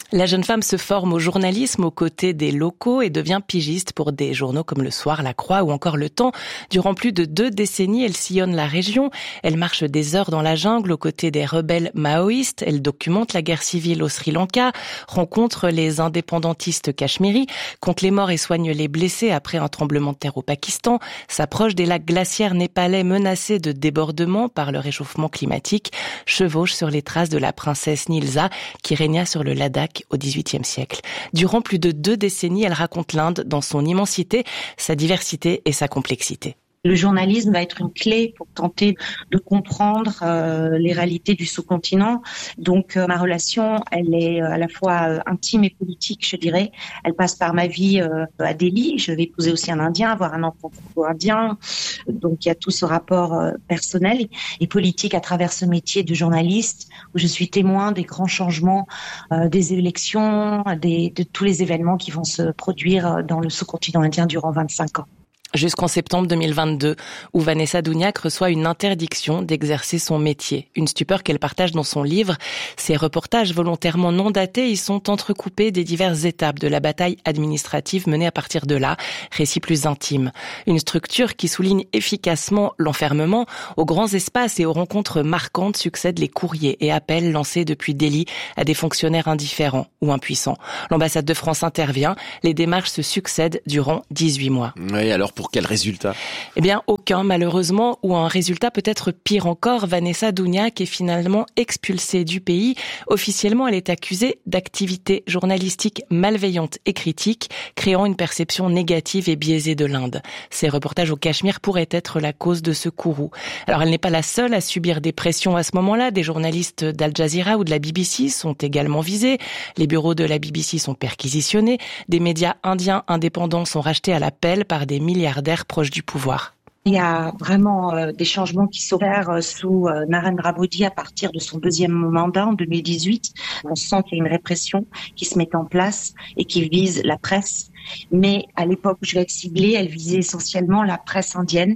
La jeune femme se forme au journalisme aux côtés des locaux et devient pigiste pour des journaux comme Le Soir, La Croix ou encore Le Temps. Durant plus de 2 décennies, elle sillonne la région. Elle marche des heures dans la jungle aux côtés des rebelles maoïstes. Elle documente la guerre civile au Sri Lanka, rencontre les indépendantistes cachemiris, compte les morts et soigne les blessés après un tremblement de terre au Pakistan, s'approche des lacs glaciaires népalais menacés de débordement par le réchauffement climatique, chevauche sur les traces de la princesse Nilsa qui régna sur le Ladakh au XVIIIe siècle. Durant plus de 2 décennies, elle raconte l'Inde dans son immensité, sa diversité et sa complexité. Le journalisme va être une clé pour tenter de comprendre les réalités du sous-continent. Donc ma relation, elle est à la fois intime et politique, je dirais. Elle passe par ma vie à Delhi. Je vais épouser aussi un Indien, avoir un enfant indien. Donc il y a tout ce rapport personnel et politique à travers ce métier de journaliste, où je suis témoin des grands changements des élections, de tous les événements qui vont se produire dans le sous-continent indien durant 25 ans. Jusqu'en septembre 2022, où Vanessa Douniac reçoit une interdiction d'exercer son métier. Une stupeur qu'elle partage dans son livre. Ces reportages volontairement non datés y sont entrecoupés des diverses étapes de la bataille administrative menée à partir de là, récit plus intime. Une structure qui souligne efficacement l'enfermement. Aux grands espaces et aux rencontres marquantes succèdent les courriers et appels lancés depuis Delhi à des fonctionnaires indifférents ou impuissants. L'ambassade de France intervient. Les démarches se succèdent durant 18 mois. Oui, alors pour quel résultat ? Eh bien, aucun, malheureusement, ou un résultat peut-être pire encore. Vanessa Douniac est finalement expulsée du pays. Officiellement, elle est accusée d'activités journalistiques malveillantes et critiques, créant une perception négative et biaisée de l'Inde. Ces reportages au Cachemire pourraient être la cause de ce courroux. Alors, elle n'est pas la seule à subir des pressions à ce moment-là. Des journalistes d'Al Jazeera ou de la BBC sont également visés. Les bureaux de la BBC sont perquisitionnés. Des médias indiens indépendants sont rachetés à la pelle par des milliardaires proches du pouvoir. Il y a vraiment des changements qui s'opèrent sous Narendra Modi à partir de son 2e mandat en 2018. On sent qu'il y a une répression qui se met en place et qui vise la presse. Mais à l'époque où je vais être ciblée, elle visait essentiellement la presse indienne.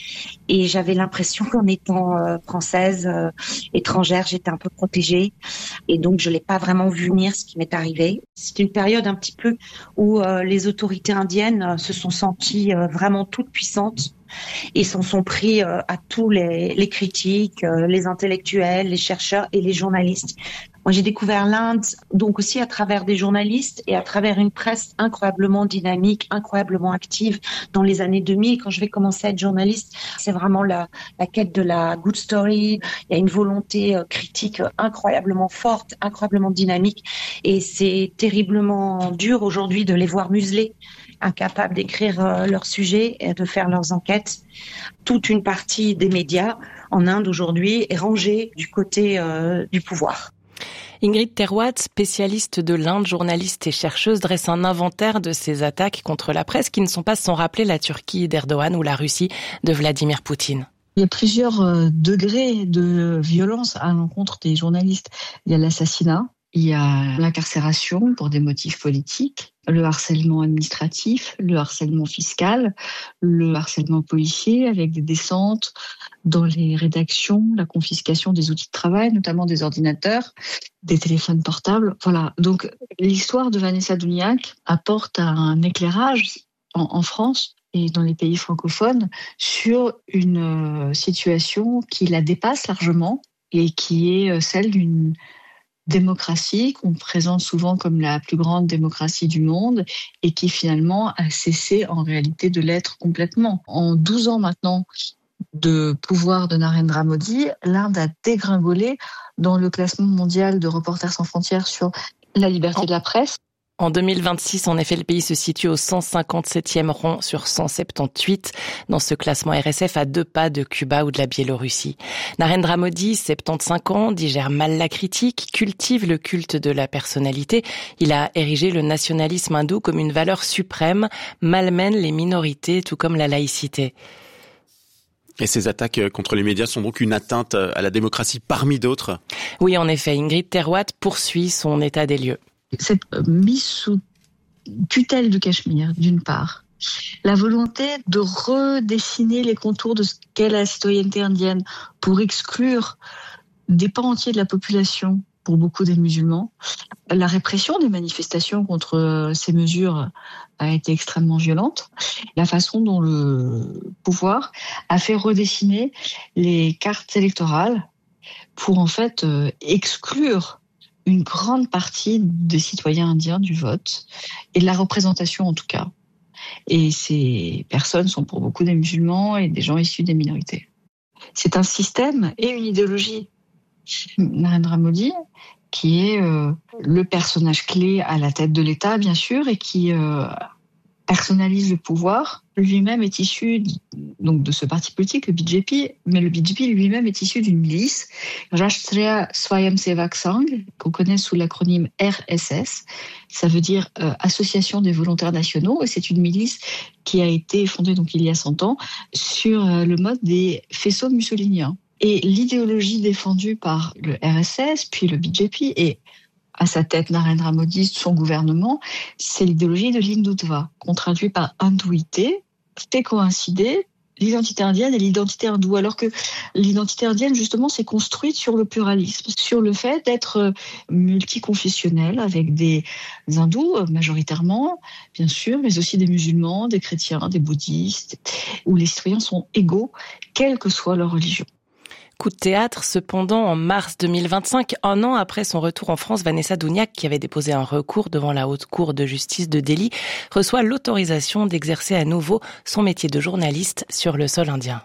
Et j'avais l'impression qu'en étant française, étrangère, j'étais un peu protégée. Et donc, je l'ai pas vraiment vu venir ce qui m'est arrivé. C'est une période un petit peu où les autorités indiennes se sont senties vraiment toutes puissantes et s'en sont pris à tous les critiques, les intellectuels, les chercheurs et les journalistes. Moi, j'ai découvert l'Inde donc aussi à travers des journalistes et à travers une presse incroyablement dynamique, incroyablement active dans les années 2000. Quand je vais commencer à être journaliste, c'est vraiment la quête de la good story. Il y a une volonté critique incroyablement forte, incroyablement dynamique. Et c'est terriblement dur aujourd'hui de les voir muselés, incapables d'écrire leurs sujets et de faire leurs enquêtes. Toute une partie des médias en Inde aujourd'hui est rangée du côté du pouvoir. Ingrid Terwat, spécialiste de l'Inde, journaliste et chercheuse, dresse un inventaire de ces attaques contre la presse qui ne sont pas sans rappeler la Turquie d'Erdogan ou la Russie de Vladimir Poutine. Il y a plusieurs degrés de violence à l'encontre des journalistes. Il y a l'assassinat, il y a l'incarcération pour des motifs politiques, le harcèlement administratif, le harcèlement fiscal, le harcèlement policier avec des descentes dans les rédactions, la confiscation des outils de travail, notamment des ordinateurs, des téléphones portables. Voilà. Donc, l'histoire de Vanessa Douniac apporte un éclairage en France et dans les pays francophones sur une situation qui la dépasse largement et qui est celle d'une démocratie qu'on présente souvent comme la plus grande démocratie du monde et qui finalement a cessé en réalité de l'être complètement. En 12 ans maintenant de pouvoir de Narendra Modi, l'Inde a dégringolé dans le classement mondial de Reporters sans frontières sur la liberté de la presse. En 2026, en effet, le pays se situe au 157e rang sur 178 dans ce classement RSF à 2 pas de Cuba ou de la Biélorussie. Narendra Modi, 75 ans, digère mal la critique, cultive le culte de la personnalité. Il a érigé le nationalisme hindou comme une valeur suprême, malmène les minorités, tout comme la laïcité. Et ces attaques contre les médias sont donc une atteinte à la démocratie parmi d'autres ? Oui, en effet, Ingrid Terwat poursuit son état des lieux. Cette mise sous tutelle du Cachemire, d'une part. La volonté de redessiner les contours de ce qu'est la citoyenneté indienne pour exclure des pans entiers de la population pour beaucoup des musulmans. La répression des manifestations contre ces mesures a été extrêmement violente. La façon dont le pouvoir a fait redessiner les cartes électorales pour en fait exclure une grande partie des citoyens indiens du vote et de la représentation en tout cas. Et ces personnes sont pour beaucoup des musulmans et des gens issus des minorités. C'est un système et une idéologie. Narendra Modi, qui est le personnage clé à la tête de l'État, bien sûr, et qui personnalise le pouvoir, lui-même est issu donc de ce parti politique, le BJP, mais le BJP lui-même est issu d'une milice, Rashtriya Swayamsevak Sangh, qu'on connaît sous l'acronyme RSS. Ça veut dire Association des volontaires nationaux, et c'est une milice qui a été fondée donc il y a 100 ans sur le mode des faisceaux mussoliniens. Et l'idéologie défendue par le RSS, puis le BJP, et à sa tête Narendra Modi, son gouvernement, c'est l'idéologie de l'Hindutva, qu'on traduit par hindouité, fait coïncider l'identité indienne et l'identité hindoue, alors que l'identité indienne, justement, s'est construite sur le pluralisme, sur le fait d'être multiconfessionnel, avec des hindous majoritairement, bien sûr, mais aussi des musulmans, des chrétiens, des bouddhistes, où les citoyens sont égaux, quelle que soit leur religion. Coup de théâtre, cependant, en mars 2025, un an après son retour en France, Vanessa Douniac, qui avait déposé un recours devant la Haute Cour de justice de Delhi, reçoit l'autorisation d'exercer à nouveau son métier de journaliste sur le sol indien.